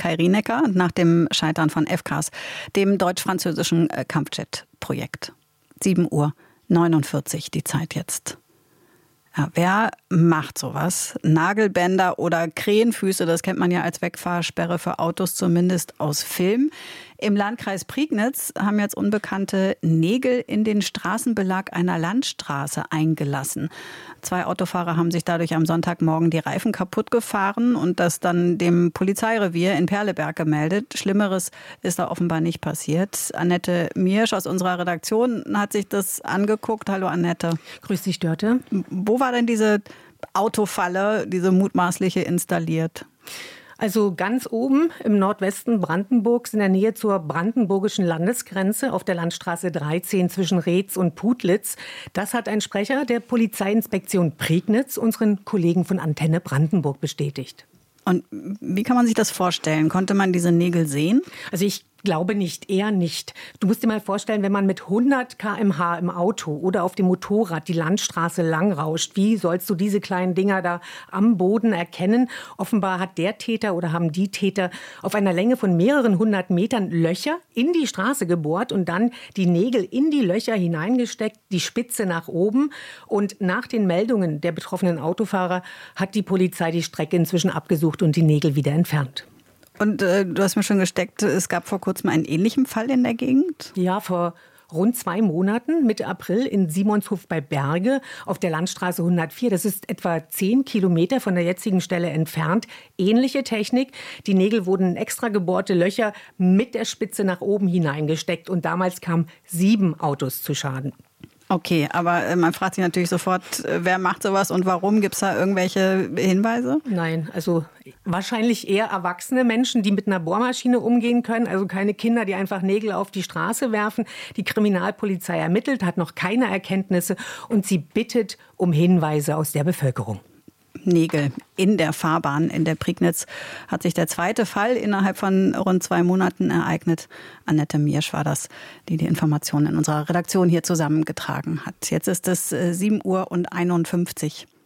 Kai Rienecker nach dem Scheitern von FCAS, dem deutsch-französischen Kampfjet-Projekt. 7:49 Uhr die Zeit jetzt. Ja, wer macht sowas? Nagelbänder oder Krähenfüße, das kennt man ja als Wegfahrsperre für Autos, zumindest aus Film. Im Landkreis Prignitz haben jetzt Unbekannte Nägel in den Straßenbelag einer Landstraße eingelassen. 2 Autofahrer haben sich dadurch am Sonntagmorgen die Reifen kaputt gefahren und das dann dem Polizeirevier in Perleberg gemeldet. Schlimmeres ist da offenbar nicht passiert. Annette Miersch aus unserer Redaktion hat sich das angeguckt. Hallo Annette. Grüß dich, Dörte. Wo war denn diese Autofalle, diese mutmaßliche, installiert? Also ganz oben im Nordwesten Brandenburgs in der Nähe zur brandenburgischen Landesgrenze auf der Landstraße 13 zwischen Reetz und Putlitz. Das hat ein Sprecher der Polizeiinspektion Prignitz unseren Kollegen von Antenne Brandenburg bestätigt. Und wie kann man sich das vorstellen? Konnte man diese Nägel sehen? Also ich glaube nicht, eher nicht. Du musst dir mal vorstellen, wenn man mit 100 km/h im Auto oder auf dem Motorrad die Landstraße langrauscht, wie sollst du diese kleinen Dinger da am Boden erkennen? Offenbar hat der Täter oder haben die Täter auf einer Länge von mehreren 100 Metern Löcher in die Straße gebohrt und dann die Nägel in die Löcher hineingesteckt, die Spitze nach oben. Und nach den Meldungen der betroffenen Autofahrer hat die Polizei die Strecke inzwischen abgesucht und die Nägel wieder entfernt. Und du hast mir schon gesteckt, es gab vor kurzem einen ähnlichen Fall in der Gegend? Ja, vor rund 2 Monaten, Mitte April, in Simonshof bei Berge auf der Landstraße 104. Das ist etwa 10 Kilometer von der jetzigen Stelle entfernt. Ähnliche Technik. Die Nägel wurden in extra gebohrte Löcher mit der Spitze nach oben hineingesteckt. Und damals kamen 7 Autos zu Schaden. Okay, aber man fragt sich natürlich sofort, wer macht sowas und warum? Gibt es da irgendwelche Hinweise? Nein, also wahrscheinlich eher erwachsene Menschen, die mit einer Bohrmaschine umgehen können. Also keine Kinder, die einfach Nägel auf die Straße werfen. Die Kriminalpolizei ermittelt, hat noch keine Erkenntnisse und sie bittet um Hinweise aus der Bevölkerung. Nägel in der Fahrbahn in der Prignitz hat sich der zweite Fall innerhalb von rund 2 Monaten ereignet. Annette Miersch war das, die die Informationen in unserer Redaktion hier zusammengetragen hat. Jetzt ist es 7:51 Uhr.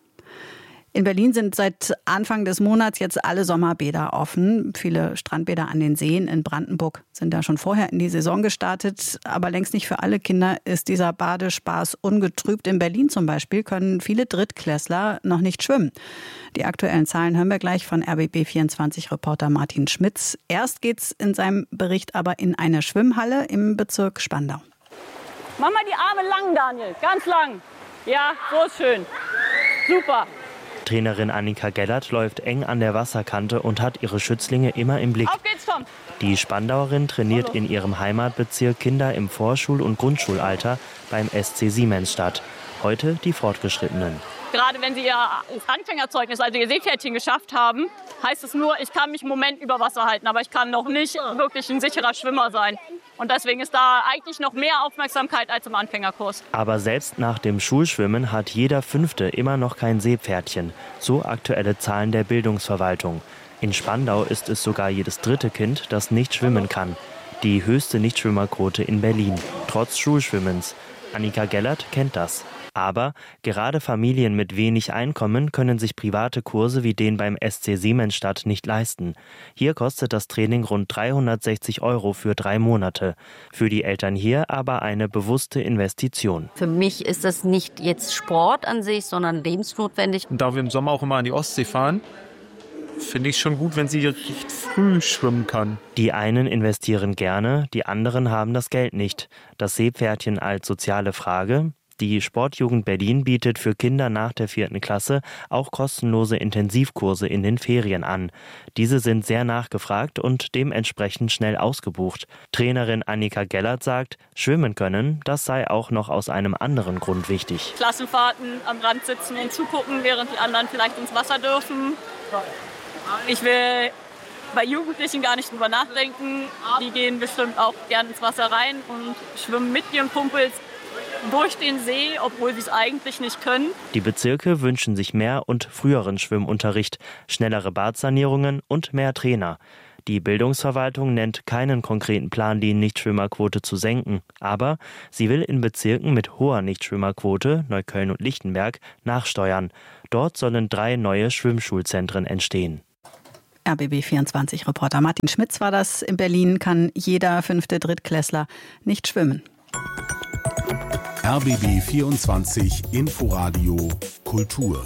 In Berlin sind seit Anfang des Monats jetzt alle Sommerbäder offen. Viele Strandbäder an den Seen in Brandenburg sind da schon vorher in die Saison gestartet. Aber längst nicht für alle Kinder ist dieser Badespaß ungetrübt. In Berlin zum Beispiel können viele Drittklässler noch nicht schwimmen. Die aktuellen Zahlen hören wir gleich von RBB24-Reporter Martin Schmitz. Erst geht's in seinem Bericht aber in eine Schwimmhalle im Bezirk Spandau. Mach mal die Arme lang, Daniel. Ganz lang. Ja, so ist schön. Super. Trainerin Annika Gellert läuft eng an der Wasserkante und hat ihre Schützlinge immer im Blick. Auf geht's, Tom. Die Spandauerin trainiert in ihrem Heimatbezirk Kinder im Vorschul- und Grundschulalter beim SC Siemensstadt. Heute die Fortgeschrittenen. Gerade wenn Sie Ihr Anfängerzeugnis, also Ihr Seepferdchen geschafft haben, heißt es nur, ich kann mich im Moment über Wasser halten, aber ich kann noch nicht wirklich ein sicherer Schwimmer sein. Und deswegen ist da eigentlich noch mehr Aufmerksamkeit als im Anfängerkurs. Aber selbst nach dem Schulschwimmen hat jeder 5. immer noch kein Seepferdchen. So aktuelle Zahlen der Bildungsverwaltung. In Spandau ist es sogar jedes 3. Kind, das nicht schwimmen kann. Die höchste Nichtschwimmerquote in Berlin, trotz Schulschwimmens. Annika Gellert kennt das. Aber gerade Familien mit wenig Einkommen können sich private Kurse wie den beim SC Siemensstadt nicht leisten. Hier kostet das Training rund 360 € für 3 Monate. Für die Eltern hier aber eine bewusste Investition. Für mich ist das nicht jetzt Sport an sich, sondern lebensnotwendig. Und da wir im Sommer auch immer an die Ostsee fahren, finde ich schon gut, wenn sie recht früh schwimmen kann. Die einen investieren gerne, die anderen haben das Geld nicht. Das Seepferdchen als soziale Frage. Die Sportjugend Berlin bietet für Kinder nach der 4. Klasse auch kostenlose Intensivkurse in den Ferien an. Diese sind sehr nachgefragt und dementsprechend schnell ausgebucht. Trainerin Annika Gellert sagt, schwimmen können, das sei auch noch aus einem anderen Grund wichtig. Klassenfahrten am Rand sitzen und zugucken, während die anderen vielleicht ins Wasser dürfen. Ich will bei Jugendlichen gar nicht drüber nachdenken. Die gehen bestimmt auch gern ins Wasser rein und schwimmen mit ihren Kumpels durch den See, obwohl sie es eigentlich nicht können. Die Bezirke wünschen sich mehr und früheren Schwimmunterricht, schnellere Badsanierungen und mehr Trainer. Die Bildungsverwaltung nennt keinen konkreten Plan, die Nichtschwimmerquote zu senken. Aber sie will in Bezirken mit hoher Nichtschwimmerquote, Neukölln und Lichtenberg, nachsteuern. Dort sollen 3 neue Schwimmschulzentren entstehen. RBB24-Reporter Martin Schmitz war das. In Berlin kann jeder 5. Drittklässler nicht schwimmen. RBB24 Inforadio Kultur.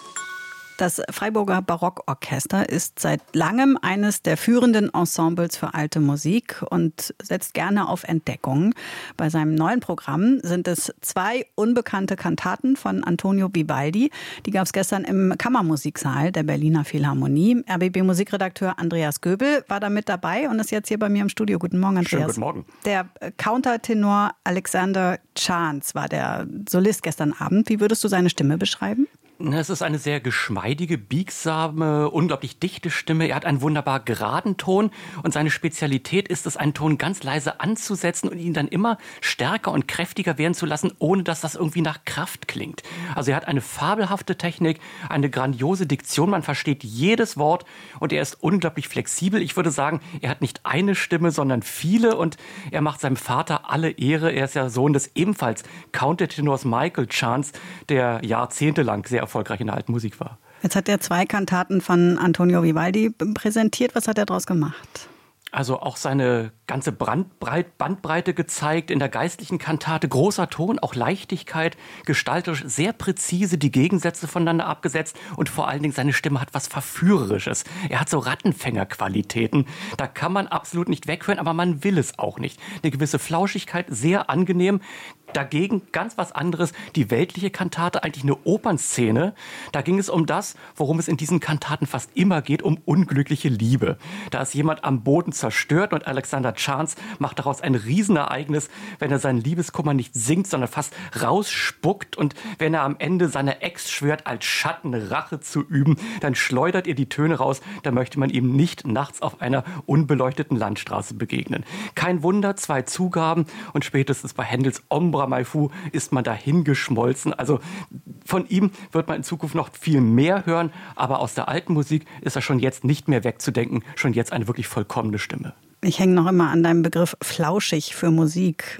Das Freiburger Barockorchester ist seit langem eines der führenden Ensembles für alte Musik und setzt gerne auf Entdeckungen. Bei seinem neuen Programm sind es 2 unbekannte Kantaten von Antonio Vivaldi. Die gab es gestern im Kammermusiksaal der Berliner Philharmonie. RBB-Musikredakteur Andreas Göbel war da mit dabei und ist jetzt hier bei mir im Studio. Guten Morgen, Andreas. Schönen guten Morgen. Der Countertenor Alexander Chance war der Solist gestern Abend. Wie würdest du seine Stimme beschreiben? Es ist eine sehr geschmeidige, biegsame, unglaublich dichte Stimme. Er hat einen wunderbar geraden Ton und seine Spezialität ist es, einen Ton ganz leise anzusetzen und ihn dann immer stärker und kräftiger werden zu lassen, ohne dass das irgendwie nach Kraft klingt. Also er hat eine fabelhafte Technik, eine grandiose Diktion, man versteht jedes Wort und er ist unglaublich flexibel. Ich würde sagen, er hat nicht eine Stimme, sondern viele und er macht seinem Vater alle Ehre. Er ist ja Sohn des ebenfalls Countertenors Michael Chance, der jahrzehntelang sehr erfolgreich in der alten Musik war. Jetzt hat er 2 Kantaten von Antonio Vivaldi präsentiert. Was hat er daraus gemacht? Also auch seine ganze Bandbreite gezeigt in der geistlichen Kantate. Großer Ton, auch Leichtigkeit, gestalterisch sehr präzise die Gegensätze voneinander abgesetzt und vor allen Dingen seine Stimme hat was Verführerisches. Er hat so Rattenfängerqualitäten. Da kann man absolut nicht weghören, aber man will es auch nicht. Eine gewisse Flauschigkeit, sehr angenehm. Dagegen ganz was anderes, die weltliche Kantate, eigentlich eine Opernszene. Da ging es um das, worum es in diesen Kantaten fast immer geht, um unglückliche Liebe. Da ist jemand am Boden zerstört und Alexander Chance macht daraus ein Riesenereignis, wenn er seinen Liebeskummer nicht singt, sondern fast rausspuckt. Und wenn er am Ende seiner Ex schwört, als Schatten Rache zu üben, dann schleudert er die Töne raus. Da möchte man ihm nicht nachts auf einer unbeleuchteten Landstraße begegnen. Kein Wunder, 2 Zugaben und spätestens bei Händels Ombra Mai Fu ist man dahin geschmolzen. Also von ihm wird man in Zukunft noch viel mehr hören, aber aus der alten Musik ist er schon jetzt nicht mehr wegzudenken, schon jetzt eine wirklich vollkommene Stimme. Ich hänge noch immer an deinem Begriff flauschig für Musik.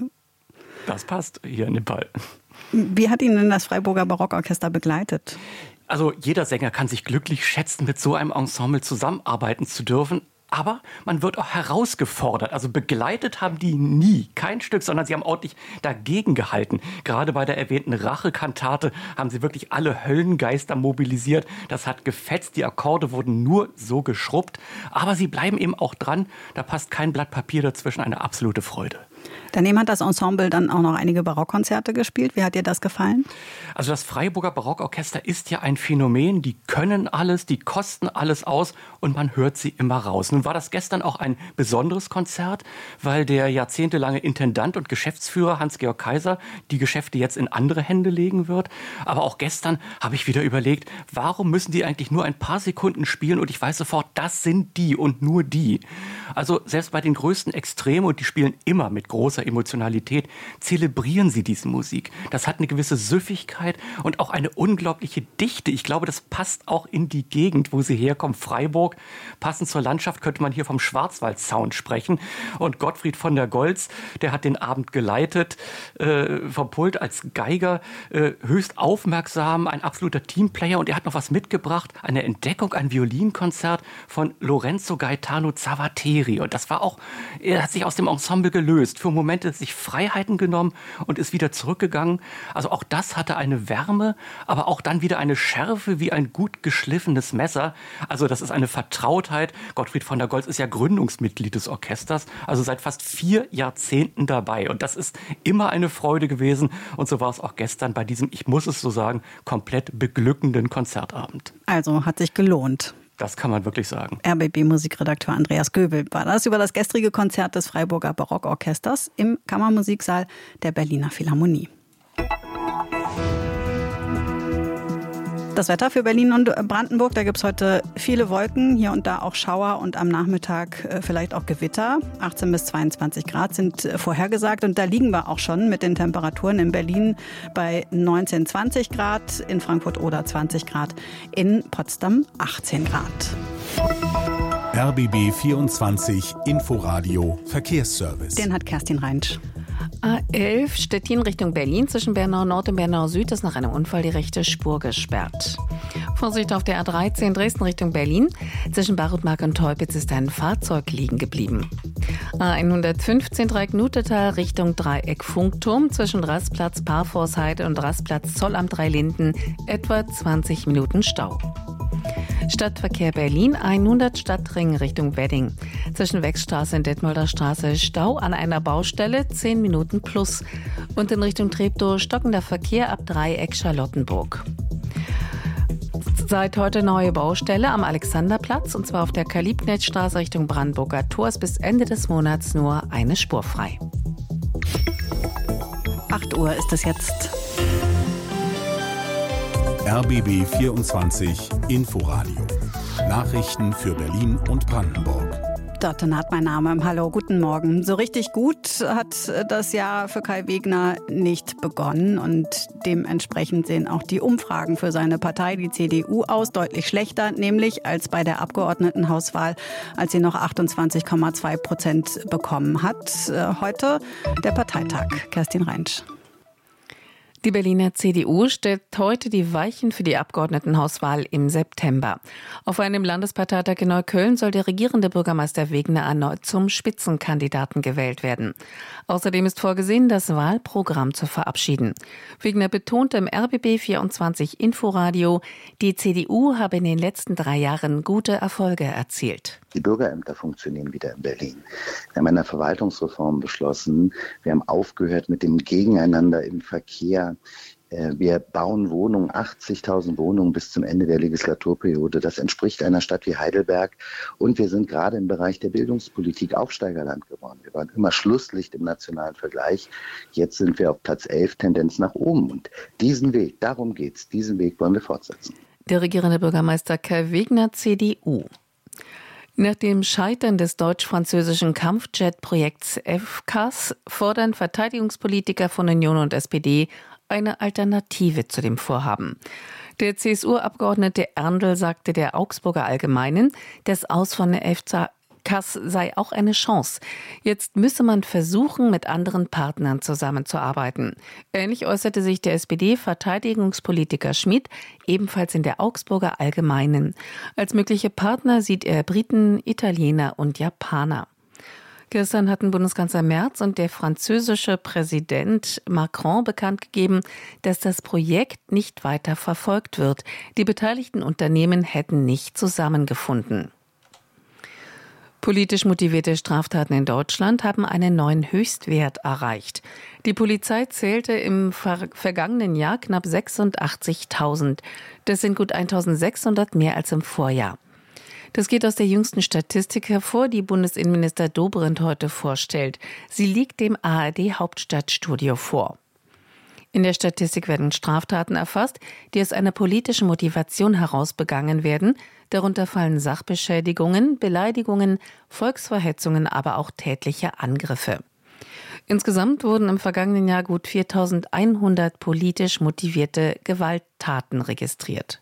Das passt hier in den Ball. Wie hat ihn denn das Freiburger Barockorchester begleitet? Also jeder Sänger kann sich glücklich schätzen, mit so einem Ensemble zusammenarbeiten zu dürfen. Aber man wird auch herausgefordert. Also begleitet haben die nie, kein Stück, sondern sie haben ordentlich dagegen gehalten. Gerade bei der erwähnten Rache-Kantate haben sie wirklich alle Höllengeister mobilisiert. Das hat gefetzt, die Akkorde wurden nur so geschrubbt. Aber sie bleiben eben auch dran. Da passt kein Blatt Papier dazwischen, eine absolute Freude. Daneben hat das Ensemble dann auch noch einige Barockkonzerte gespielt. Wie hat dir das gefallen? Also das Freiburger Barockorchester ist ja ein Phänomen. Die können alles, die kosten alles aus und man hört sie immer raus. Nun war das gestern auch ein besonderes Konzert, weil der jahrzehntelange Intendant und Geschäftsführer Hans-Georg Kaiser die Geschäfte jetzt in andere Hände legen wird. Aber auch gestern habe ich wieder überlegt, warum müssen die eigentlich nur ein paar Sekunden spielen und ich weiß sofort, das sind die und nur die. Also selbst bei den größten Extremen, und die spielen immer mit großer Emotionalität, zelebrieren sie diese Musik. Das hat eine gewisse Süffigkeit und auch eine unglaubliche Dichte. Ich glaube, das passt auch in die Gegend, wo sie herkommen. Freiburg, passend zur Landschaft könnte man hier vom Schwarzwald-Sound sprechen. Und Gottfried von der Goltz, der hat den Abend geleitet, vom Pult als Geiger, höchst aufmerksam, ein absoluter Teamplayer. Und er hat noch was mitgebracht, eine Entdeckung, ein Violinkonzert von Lorenzo Gaetano Zavateri. Und das war auch, er hat sich aus dem Ensemble gelöst. Für Momente sich Freiheiten genommen und ist wieder zurückgegangen. Also auch das hatte eine Wärme, aber auch dann wieder eine Schärfe wie ein gut geschliffenes Messer. Also das ist eine Vertrautheit. Gottfried von der Goltz ist ja Gründungsmitglied des Orchesters, also seit fast 4 Jahrzehnten dabei. Und das ist immer eine Freude gewesen. Und so war es auch gestern bei diesem, ich muss es so sagen, komplett beglückenden Konzertabend. Also hat sich gelohnt. Das kann man wirklich sagen. RBB-Musikredakteur Andreas Göbel war das über das gestrige Konzert des Freiburger Barockorchesters im Kammermusiksaal der Berliner Philharmonie. Das Wetter für Berlin und Brandenburg, da gibt es heute viele Wolken, hier und da auch Schauer und am Nachmittag vielleicht auch Gewitter. 18 bis 22 Grad sind vorhergesagt und da liegen wir auch schon mit den Temperaturen in Berlin bei 19, 20 Grad, in Frankfurt oder 20 Grad, in Potsdam 18 Grad. RBB 24 Inforadio Verkehrsservice. Den hat Kerstin Reinsch. A11 Stettin Richtung Berlin zwischen Bernau Nord und Bernau Süd ist nach einem Unfall die rechte Spur gesperrt. Vorsicht auf der A13 Dresden Richtung Berlin. Zwischen Barutmark und Teupitz ist ein Fahrzeug liegen geblieben. A115 Dreieck-Nutetal Richtung Dreieck-Funkturm zwischen Rastplatz Parforshheide und Rastplatz Zollamt Dreilinden etwa 20 Minuten Stau. Stadtverkehr Berlin 100 Stadtring Richtung Wedding. Zwischen Wechstraße und Detmolder Straße Stau an einer Baustelle 10 Minuten plus. Und in Richtung Treptow stockender Verkehr ab Dreieck Charlottenburg. Seit heute neue Baustelle am Alexanderplatz und zwar auf der Karl-Liebknecht-Straße Richtung Brandenburger Tor ist bis Ende des Monats nur eine Spur frei. 8 Uhr ist es jetzt. RBB 24 Inforadio. Nachrichten für Berlin und Brandenburg. Dörte Naht, mein Name. Hallo, guten Morgen. So richtig gut hat das Jahr für Kai Wegner nicht begonnen und dementsprechend sehen auch die Umfragen für seine Partei, die CDU, aus deutlich schlechter, nämlich als bei der Abgeordnetenhauswahl, als sie noch 28,2% bekommen hat. Heute der Parteitag. Kerstin Reinsch. Die Berliner CDU stellt heute die Weichen für die Abgeordnetenhauswahl im September. Auf einem Landesparteitag in Neukölln soll der regierende Bürgermeister Wegner erneut zum Spitzenkandidaten gewählt werden. Außerdem ist vorgesehen, das Wahlprogramm zu verabschieden. Wegner betonte im RBB 24 Inforadio, die CDU habe in den letzten 3 Jahren gute Erfolge erzielt. Die Bürgerämter funktionieren wieder in Berlin. Wir haben eine Verwaltungsreform beschlossen. Wir haben aufgehört mit dem Gegeneinander im Verkehr. Wir bauen Wohnungen, 80.000 Wohnungen bis zum Ende der Legislaturperiode. Das entspricht einer Stadt wie Heidelberg. Und wir sind gerade im Bereich der Bildungspolitik Aufsteigerland geworden. Wir waren immer Schlusslicht im nationalen Vergleich. Jetzt sind wir auf Platz 11, Tendenz nach oben. Und diesen Weg, darum geht's, diesen Weg wollen wir fortsetzen. Der regierende Bürgermeister Kai Wegner, CDU. Nach dem Scheitern des deutsch-französischen Kampfjet-Projekts FCAS fordern Verteidigungspolitiker von Union und SPD eine Alternative zu dem Vorhaben. Der CSU-Abgeordnete Erndl sagte der Augsburger Allgemeinen, das Aus von der FCAS sei auch eine Chance. Jetzt müsse man versuchen, mit anderen Partnern zusammenzuarbeiten. Ähnlich äußerte sich der SPD-Verteidigungspolitiker Schmid, ebenfalls in der Augsburger Allgemeinen. Als mögliche Partner sieht er Briten, Italiener und Japaner. Gestern hatten Bundeskanzler Merz und der französische Präsident Macron bekannt gegeben, dass das Projekt nicht weiter verfolgt wird. Die beteiligten Unternehmen hätten nicht zusammengefunden. Politisch motivierte Straftaten in Deutschland haben einen neuen Höchstwert erreicht. Die Polizei zählte im vergangenen Jahr knapp 86.000. Das sind gut 1.600 mehr als im Vorjahr. Das geht aus der jüngsten Statistik hervor, die Bundesinnenminister Dobrindt heute vorstellt. Sie liegt dem ARD-Hauptstadtstudio vor. In der Statistik werden Straftaten erfasst, die aus einer politischen Motivation heraus begangen werden. Darunter fallen Sachbeschädigungen, Beleidigungen, Volksverhetzungen, aber auch tätliche Angriffe. Insgesamt wurden im vergangenen Jahr gut 4.100 politisch motivierte Gewalttaten registriert.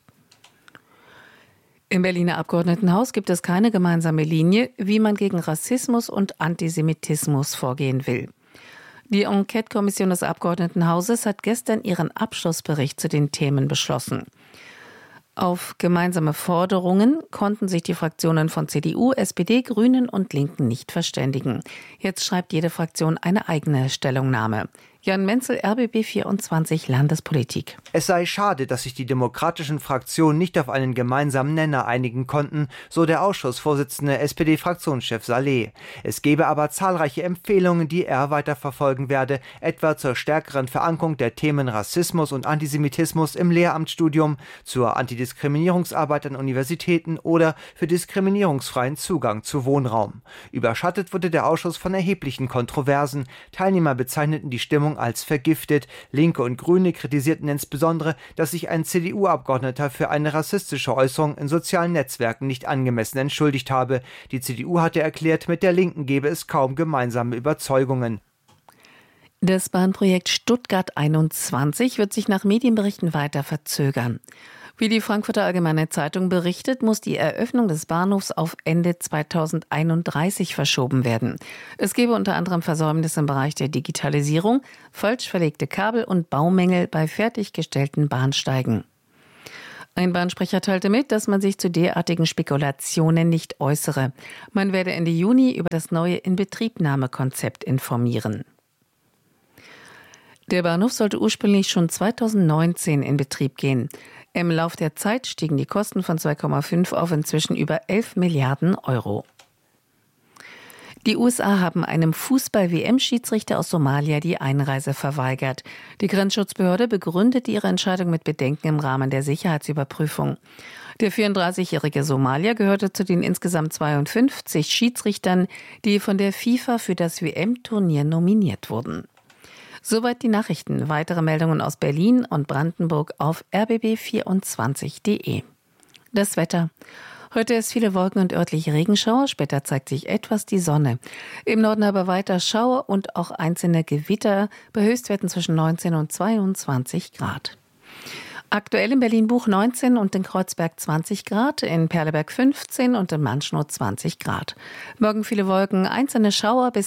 Im Berliner Abgeordnetenhaus gibt es keine gemeinsame Linie, wie man gegen Rassismus und Antisemitismus vorgehen will. Die Enquete-Kommission des Abgeordnetenhauses hat gestern ihren Abschlussbericht zu den Themen beschlossen. Auf gemeinsame Forderungen konnten sich die Fraktionen von CDU, SPD, Grünen und Linken nicht verständigen. Jetzt schreibt jede Fraktion eine eigene Stellungnahme. Jan Menzel, RBB 24 Landespolitik. Es sei schade, dass sich die demokratischen Fraktionen nicht auf einen gemeinsamen Nenner einigen konnten, so der Ausschussvorsitzende SPD-Fraktionschef Saleh. Es gebe aber zahlreiche Empfehlungen, die er weiterverfolgen werde, etwa zur stärkeren Verankerung der Themen Rassismus und Antisemitismus im Lehramtsstudium, zur Antidiskriminierungsarbeit an Universitäten oder für diskriminierungsfreien Zugang zu Wohnraum. Überschattet wurde der Ausschuss von erheblichen Kontroversen. Teilnehmer bezeichneten die Stimmung als vergiftet. Linke und Grüne kritisierten insbesondere, dass sich ein CDU-Abgeordneter für eine rassistische Äußerung in sozialen Netzwerken nicht angemessen entschuldigt habe. Die CDU hatte erklärt, mit der Linken gebe es kaum gemeinsame Überzeugungen. Das Bahnprojekt Stuttgart 21 wird sich nach Medienberichten weiter verzögern. Wie die Frankfurter Allgemeine Zeitung berichtet, muss die Eröffnung des Bahnhofs auf Ende 2031 verschoben werden. Es gebe unter anderem Versäumnisse im Bereich der Digitalisierung, falsch verlegte Kabel und Baumängel bei fertiggestellten Bahnsteigen. Ein Bahnsprecher teilte mit, dass man sich zu derartigen Spekulationen nicht äußere. Man werde Ende Juni über das neue Inbetriebnahmekonzept informieren. Der Bahnhof sollte ursprünglich schon 2019 in Betrieb gehen. Im Lauf der Zeit stiegen die Kosten von 2,5 auf inzwischen über 11 Milliarden Euro. Die USA haben einem Fußball-WM-Schiedsrichter aus Somalia die Einreise verweigert. Die Grenzschutzbehörde begründet ihre Entscheidung mit Bedenken im Rahmen der Sicherheitsüberprüfung. Der 34-jährige Somalier gehörte zu den insgesamt 52 Schiedsrichtern, die von der FIFA für das WM-Turnier nominiert wurden. Soweit die Nachrichten. Weitere Meldungen aus Berlin und Brandenburg auf rbb24.de. Das Wetter. Heute ist viele Wolken und örtliche Regenschauer, später zeigt sich etwas die Sonne. Im Norden aber weiter Schauer und auch einzelne Gewitter bei Höchstwerten zwischen 19 und 22 Grad. Aktuell in Berlin-Buch 19 und in Kreuzberg 20 Grad, in Perleberg 15 und in Manschnow 20 Grad. Morgen viele Wolken, einzelne Schauer bis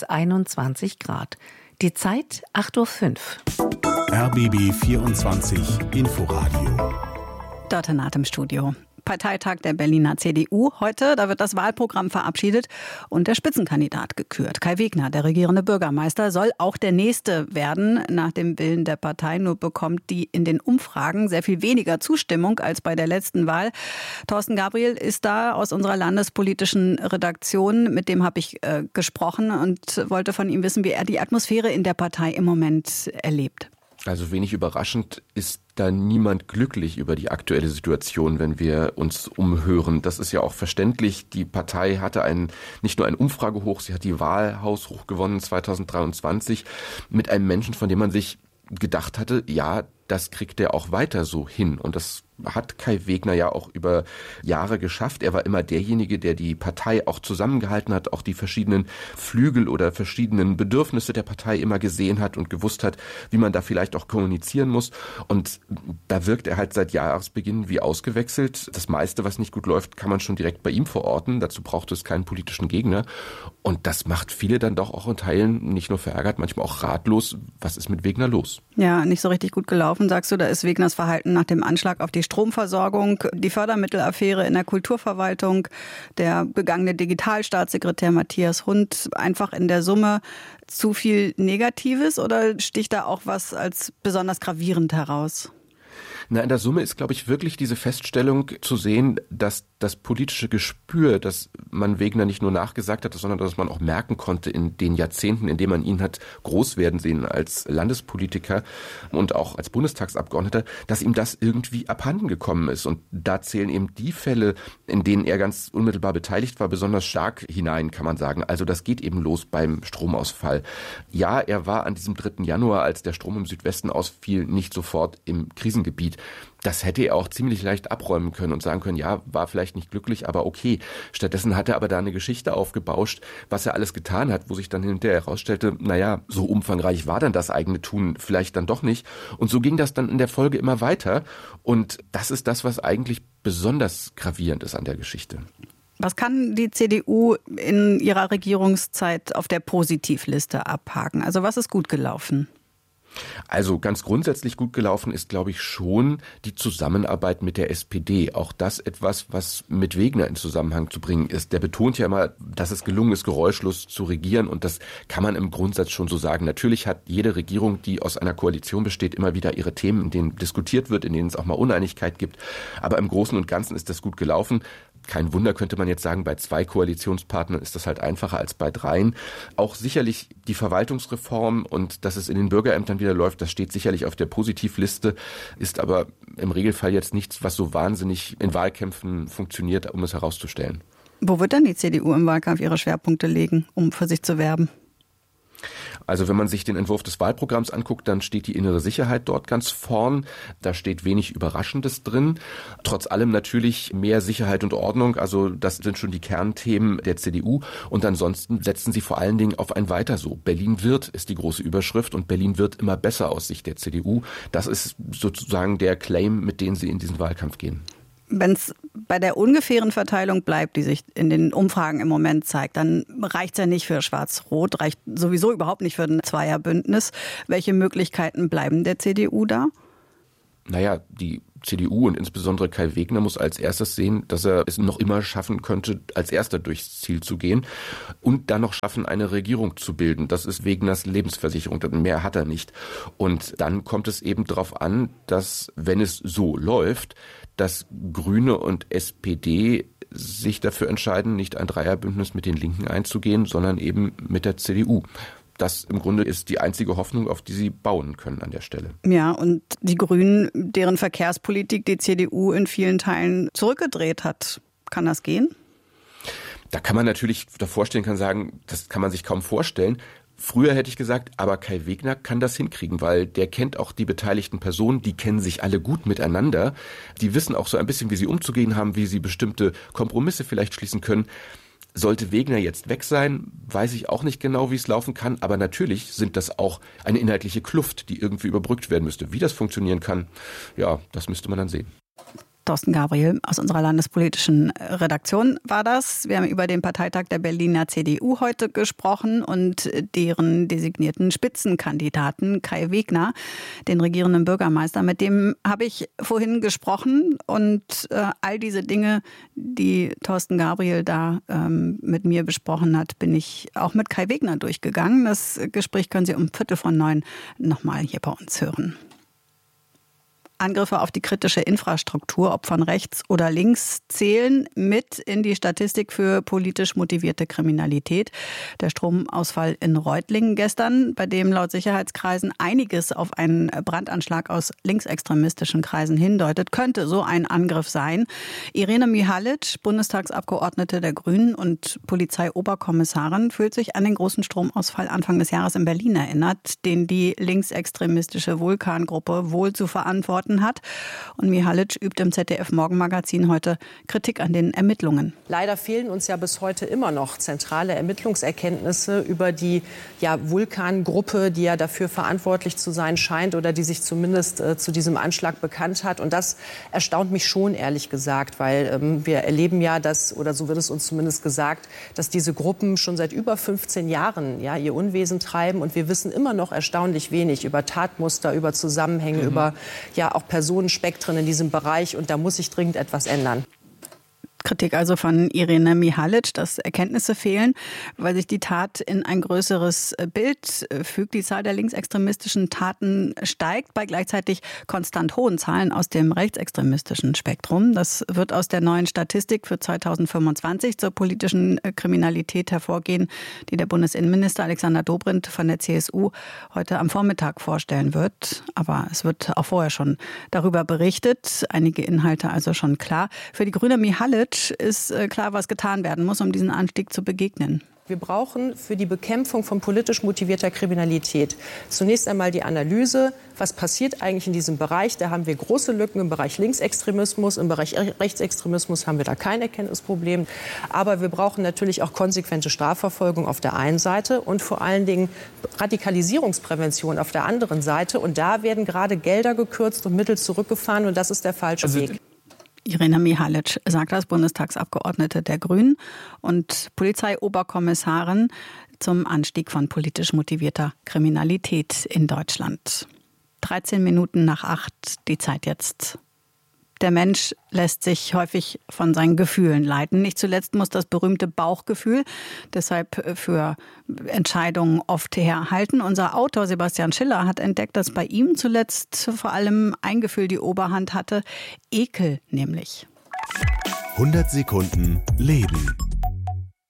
21 Grad. Die Zeit 8:05 Uhr. RBB 24 Inforadio. Dörte Naht im Studio. Parteitag der Berliner CDU heute. Da wird das Wahlprogramm verabschiedet und der Spitzenkandidat gekürt. Kai Wegner, der regierende Bürgermeister, soll auch der Nächste werden nach dem Willen der Partei. Nur bekommt die in den Umfragen sehr viel weniger Zustimmung als bei der letzten Wahl. Thorsten Gabriel ist da aus unserer landespolitischen Redaktion. Mit dem habe ich gesprochen und wollte von ihm wissen, wie er die Atmosphäre in der Partei im Moment erlebt. Also wenig überraschend ist da niemand glücklich über die aktuelle Situation, wenn wir uns umhören. Das ist ja auch verständlich. Die Partei hatte nicht nur ein Umfragehoch, sie hat die Wahl haushoch gewonnen 2023 mit einem Menschen, von dem man sich gedacht hatte, ja, das kriegt er auch weiter so hin. Und das hat Kai Wegner ja auch über Jahre geschafft. Er war immer derjenige, der die Partei auch zusammengehalten hat, auch die verschiedenen Flügel oder verschiedenen Bedürfnisse der Partei immer gesehen hat und gewusst hat, wie man da vielleicht auch kommunizieren muss. Und da wirkt er halt seit Jahresbeginn wie ausgewechselt. Das meiste, was nicht gut läuft, kann man schon direkt bei ihm verorten. Dazu braucht es keinen politischen Gegner. Und das macht viele dann doch auch in Teilen nicht nur verärgert, manchmal auch ratlos. Was ist mit Wegner los? Ja, nicht so richtig gut gelaufen, sagst du. Da ist Wegners Verhalten nach dem Anschlag auf die Stromversorgung, die Fördermittelaffäre in der Kulturverwaltung, der begangene Digitalstaatssekretär Matthias Hund, einfach in der Summe zu viel Negatives oder sticht da auch was als besonders gravierend heraus? Na, in der Summe ist, glaube ich, wirklich diese Feststellung zu sehen, dass das politische Gespür, das man Wegner nicht nur nachgesagt hat, sondern dass man auch merken konnte in den Jahrzehnten, in denen man ihn hat groß werden sehen als Landespolitiker und auch als Bundestagsabgeordneter, dass ihm das irgendwie abhanden gekommen ist. Und da zählen eben die Fälle, in denen er ganz unmittelbar beteiligt war, besonders stark hinein, kann man sagen. Also das geht eben los beim Stromausfall. Ja, er war an diesem 3. Januar, als der Strom im Südwesten ausfiel, nicht sofort im Krisengebiet. Das hätte er auch ziemlich leicht abräumen können und sagen können, ja, war vielleicht nicht glücklich, aber okay. Stattdessen hat er aber da eine Geschichte aufgebauscht, was er alles getan hat, wo sich dann hinterher herausstellte, naja, so umfangreich war dann das eigene Tun vielleicht dann doch nicht. Und so ging das dann in der Folge immer weiter. Und das ist das, was eigentlich besonders gravierend ist an der Geschichte. Was kann die CDU in ihrer Regierungszeit auf der Positivliste abhaken? Also was ist gut gelaufen? Also ganz grundsätzlich gut gelaufen ist, glaube ich, schon die Zusammenarbeit mit der SPD. Auch das etwas, was mit Wegner in Zusammenhang zu bringen ist. Der betont ja immer, dass es gelungen ist, geräuschlos zu regieren. Und das kann man im Grundsatz schon so sagen. Natürlich hat jede Regierung, die aus einer Koalition besteht, immer wieder ihre Themen, in denen diskutiert wird, in denen es auch mal Uneinigkeit gibt. Aber im Großen und Ganzen ist das gut gelaufen. Kein Wunder, könnte man jetzt sagen, bei 2 Koalitionspartnern ist das halt einfacher als bei 3. Auch sicherlich die Verwaltungsreform und dass es in den Bürgerämtern wieder läuft, das steht sicherlich auf der Positivliste, ist aber im Regelfall jetzt nichts, was so wahnsinnig in Wahlkämpfen funktioniert, um es herauszustellen. Wo wird dann die CDU im Wahlkampf ihre Schwerpunkte legen, um für sich zu werben? Also wenn man sich den Entwurf des Wahlprogramms anguckt, dann steht die innere Sicherheit dort ganz vorn. Da steht wenig Überraschendes drin. Trotz allem natürlich mehr Sicherheit und Ordnung. Also das sind schon die Kernthemen der CDU. Und ansonsten setzen sie vor allen Dingen auf ein Weiter so. Berlin wird ist die große Überschrift und Berlin wird immer besser aus Sicht der CDU. Das ist sozusagen der Claim, mit dem sie in diesen Wahlkampf gehen. Wenn es bei der ungefähren Verteilung bleibt, die sich in den Umfragen im Moment zeigt, dann reicht es ja nicht für Schwarz-Rot, reicht sowieso überhaupt nicht für ein Zweierbündnis. Welche Möglichkeiten bleiben der CDU da? Naja, die CDU und insbesondere Kai Wegner muss als erstes sehen, dass er es noch immer schaffen könnte, als erster durchs Ziel zu gehen und dann noch schaffen, eine Regierung zu bilden. Das ist Wegners Lebensversicherung, mehr hat er nicht. Und dann kommt es eben darauf an, dass, wenn es so läuft, dass Grüne und SPD sich dafür entscheiden, nicht ein Dreierbündnis mit den Linken einzugehen, sondern eben mit der CDU. Das im Grunde ist die einzige Hoffnung, auf die sie bauen können an der Stelle. Ja, und die Grünen, deren Verkehrspolitik die CDU in vielen Teilen zurückgedreht hat. Kann das gehen? Da kann man natürlich davor stehen, kann sagen, das kann man sich kaum vorstellen. Früher hätte ich gesagt, aber Kai Wegner kann das hinkriegen, weil der kennt auch die beteiligten Personen, die kennen sich alle gut miteinander. Die wissen auch so ein bisschen, wie sie umzugehen haben, wie sie bestimmte Kompromisse vielleicht schließen können. Sollte Wegner jetzt weg sein, weiß ich auch nicht genau, wie es laufen kann. Aber natürlich sind das auch eine inhaltliche Kluft, die irgendwie überbrückt werden müsste. Wie das funktionieren kann, ja, das müsste man dann sehen. Thorsten Gabriel aus unserer landespolitischen Redaktion war das. Wir haben über den Parteitag der Berliner CDU heute gesprochen und deren designierten Spitzenkandidaten Kai Wegner, den regierenden Bürgermeister. Mit dem habe ich vorhin gesprochen und all diese Dinge, die Thorsten Gabriel da mit mir besprochen hat, bin ich auch mit Kai Wegner durchgegangen. Das Gespräch können Sie um 8:45 nochmal hier bei uns hören. Angriffe auf die kritische Infrastruktur, ob von rechts oder links, zählen mit in die Statistik für politisch motivierte Kriminalität. Der Stromausfall in Reutlingen gestern, bei dem laut Sicherheitskreisen einiges auf einen Brandanschlag aus linksextremistischen Kreisen hindeutet, könnte so ein Angriff sein. Irene Mihalic, Bundestagsabgeordnete der Grünen und Polizeioberkommissarin, fühlt sich an den großen Stromausfall Anfang des Jahres in Berlin erinnert, den die linksextremistische Vulkan-Gruppe wohl zu verantworten hat. Und Mihalic übt im ZDF-Morgenmagazin heute Kritik an den Ermittlungen. Leider fehlen uns ja bis heute immer noch zentrale Ermittlungserkenntnisse über die Vulkan-Gruppe, die ja dafür verantwortlich zu sein scheint oder die sich zumindest zu diesem Anschlag bekannt hat. Und das erstaunt mich schon, ehrlich gesagt, weil wir erleben ja, oder so wird es uns zumindest gesagt, dass diese Gruppen schon seit über 15 Jahren ihr Unwesen treiben. Und wir wissen immer noch erstaunlich wenig über Tatmuster, über Zusammenhänge, über auch Personenspektren in diesem Bereich, und da muss sich dringend etwas ändern. Kritik also von Irene Mihalic, dass Erkenntnisse fehlen, weil sich die Tat in ein größeres Bild fügt. Die Zahl der linksextremistischen Taten steigt bei gleichzeitig konstant hohen Zahlen aus dem rechtsextremistischen Spektrum. Das wird aus der neuen Statistik für 2025 zur politischen Kriminalität hervorgehen, die der Bundesinnenminister Alexander Dobrindt von der CSU heute am Vormittag vorstellen wird. Aber es wird auch vorher schon darüber berichtet. Einige Inhalte also schon klar. Für die Grüne Mihalic ist klar, was getan werden muss, um diesen Anstieg zu begegnen. Wir brauchen für die Bekämpfung von politisch motivierter Kriminalität zunächst einmal die Analyse, was passiert eigentlich in diesem Bereich. Da haben wir große Lücken im Bereich Linksextremismus, im Bereich Rechtsextremismus haben wir da kein Erkenntnisproblem. Aber wir brauchen natürlich auch konsequente Strafverfolgung auf der einen Seite und vor allen Dingen Radikalisierungsprävention auf der anderen Seite. Und da werden gerade Gelder gekürzt und Mittel zurückgefahren, und das ist der falsche Weg. Irene Mihalic sagt das, Bundestagsabgeordnete der Grünen und Polizeioberkommissarin zum Anstieg von politisch motivierter Kriminalität in Deutschland. 13 Minuten nach 8, die Zeit jetzt. Der Mensch lässt sich häufig von seinen Gefühlen leiten. Nicht zuletzt muss das berühmte Bauchgefühl deshalb für Entscheidungen oft herhalten. Unser Autor Sebastian Schiller hat entdeckt, dass bei ihm zuletzt vor allem ein Gefühl die Oberhand hatte. Ekel nämlich. 100 Sekunden Leben.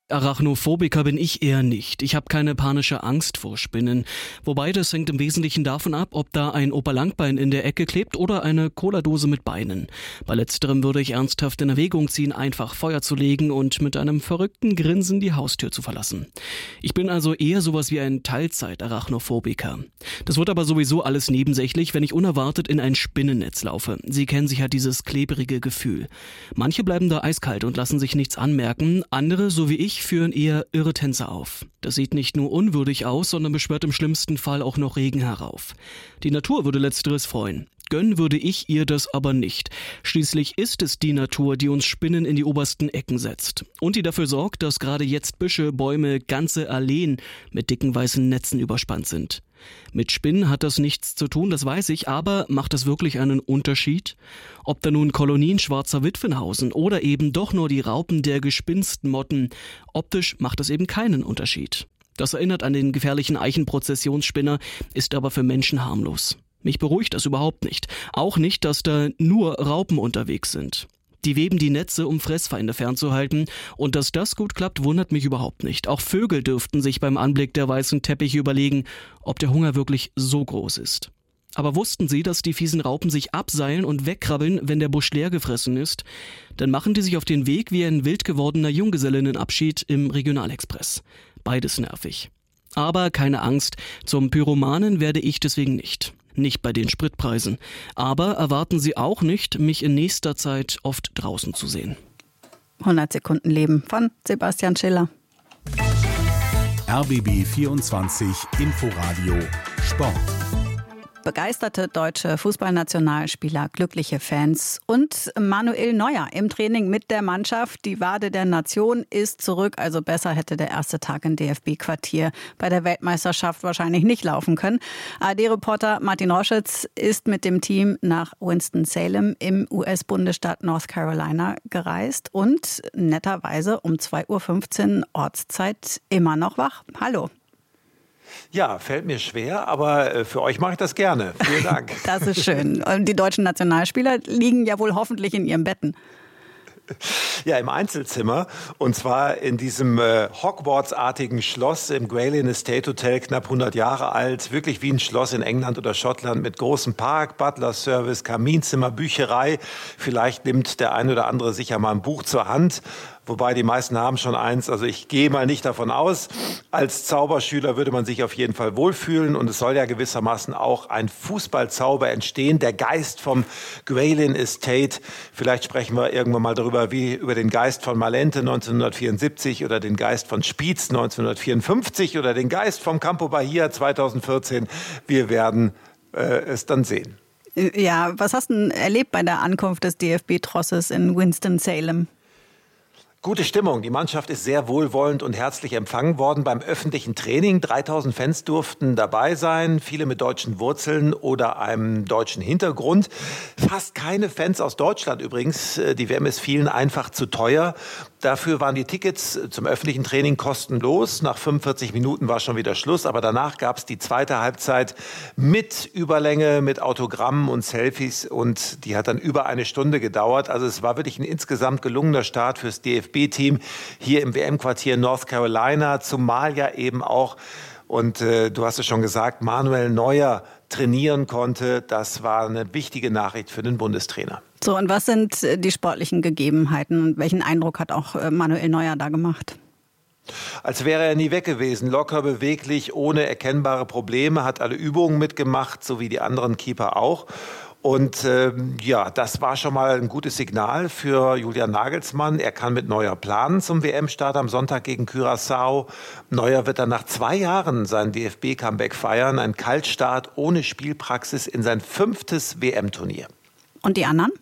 Arachnophobiker bin ich eher nicht. Ich habe keine panische Angst vor Spinnen. Wobei, das hängt im Wesentlichen davon ab, ob da ein Opa Langbein in der Ecke klebt oder eine Cola-Dose mit Beinen. Bei letzterem würde ich ernsthaft in Erwägung ziehen, einfach Feuer zu legen und mit einem verrückten Grinsen die Haustür zu verlassen. Ich bin also eher sowas wie ein Teilzeit-Arachnophobiker. Das wird aber sowieso alles nebensächlich, wenn ich unerwartet in ein Spinnennetz laufe. Sie kennen sicher dieses klebrige Gefühl. Manche bleiben da eiskalt und lassen sich nichts anmerken, andere, so wie ich, führen eher irre Tänze auf. Das sieht nicht nur unwürdig aus, sondern beschwört im schlimmsten Fall auch noch Regen herauf. Die Natur würde letzteres freuen. Gönnen würde ich ihr das aber nicht. Schließlich ist es die Natur, die uns Spinnen in die obersten Ecken setzt. Und die dafür sorgt, dass gerade jetzt Büsche, Bäume, ganze Alleen mit dicken weißen Netzen überspannt sind. Mit Spinnen hat das nichts zu tun, das weiß ich, aber macht das wirklich einen Unterschied? Ob da nun Kolonien schwarzer Witwen hausen oder eben doch nur die Raupen der Gespinstmotten, optisch macht das eben keinen Unterschied. Das erinnert an den gefährlichen Eichenprozessionsspinner, ist aber für Menschen harmlos. Mich beruhigt das überhaupt nicht. Auch nicht, dass da nur Raupen unterwegs sind. Die weben die Netze, um Fressfeinde fernzuhalten. Und dass das gut klappt, wundert mich überhaupt nicht. Auch Vögel dürften sich beim Anblick der weißen Teppiche überlegen, ob der Hunger wirklich so groß ist. Aber wussten Sie, dass die fiesen Raupen sich abseilen und wegkrabbeln, wenn der Busch leer gefressen ist? Dann machen die sich auf den Weg wie ein wild gewordener Junggesellinnenabschied im Regionalexpress. Beides nervig. Aber keine Angst, zum Pyromanen werde ich deswegen nicht. Nicht bei den Spritpreisen. Aber erwarten Sie auch nicht, mich in nächster Zeit oft draußen zu sehen. 100 Sekunden Leben von Sebastian Schiller. RBB 24 Inforadio Sport. Begeisterte deutsche Fußballnationalspieler, glückliche Fans und Manuel Neuer im Training mit der Mannschaft. Die Wade der Nation ist zurück, also besser hätte der erste Tag im DFB-Quartier bei der Weltmeisterschaft wahrscheinlich nicht laufen können. ARD-Reporter Martin Roschitz ist mit dem Team nach Winston-Salem im US-Bundesstaat North Carolina gereist und netterweise um 2:15 Uhr Ortszeit immer noch wach. Hallo. Ja, fällt mir schwer, aber für euch mache ich das gerne. Vielen Dank. Das ist schön. Und die deutschen Nationalspieler liegen ja wohl hoffentlich in ihren Betten. Ja, im Einzelzimmer, und zwar in diesem Hogwarts-artigen Schloss im Graylin Estate Hotel, knapp 100 Jahre alt, wirklich wie ein Schloss in England oder Schottland mit großem Park, Butler-Service, Kaminzimmer, Bücherei. Vielleicht nimmt der eine oder andere sicher mal ein Buch zur Hand. Wobei die meisten haben schon eins, also ich gehe mal nicht davon aus. Als Zauberschüler würde man sich auf jeden Fall wohlfühlen und es soll ja gewissermaßen auch ein Fußballzauber entstehen, der Geist vom Graylin Estate. Vielleicht sprechen wir irgendwann mal darüber, wie über den Geist von Malente 1974 oder den Geist von Spiez 1954 oder den Geist vom Campo Bahia 2014. Wir werden es dann sehen. Ja, was hast du denn erlebt bei der Ankunft des DFB-Trosses in Winston-Salem? Gute Stimmung. Die Mannschaft ist sehr wohlwollend und herzlich empfangen worden beim öffentlichen Training. 3000 Fans durften dabei sein, viele mit deutschen Wurzeln oder einem deutschen Hintergrund. Fast keine Fans aus Deutschland übrigens. Die WM ist vielen einfach zu teuer. Dafür waren die Tickets zum öffentlichen Training kostenlos. Nach 45 Minuten war schon wieder Schluss, aber danach gab es die zweite Halbzeit mit Überlänge, mit Autogrammen und Selfies und die hat dann über eine Stunde gedauert. Also es war wirklich ein insgesamt gelungener Start fürs DFB-Team hier im WM-Quartier North Carolina, zumal ja eben auch, und du hast es schon gesagt, Manuel Neuer trainieren konnte. Das war eine wichtige Nachricht für den Bundestrainer. So, und was sind die sportlichen Gegebenheiten und welchen Eindruck hat auch Manuel Neuer da gemacht? Als wäre er nie weg gewesen, locker, beweglich, ohne erkennbare Probleme, hat alle Übungen mitgemacht, so wie die anderen Keeper auch. Und ja, das war schon mal ein gutes Signal für Julian Nagelsmann. Er kann mit Neuer planen zum WM-Start am Sonntag gegen Curaçao. Neuer wird dann nach 2 Jahren sein DFB-Comeback feiern. Ein Kaltstart ohne Spielpraxis in sein 5. WM-Turnier. Und die anderen?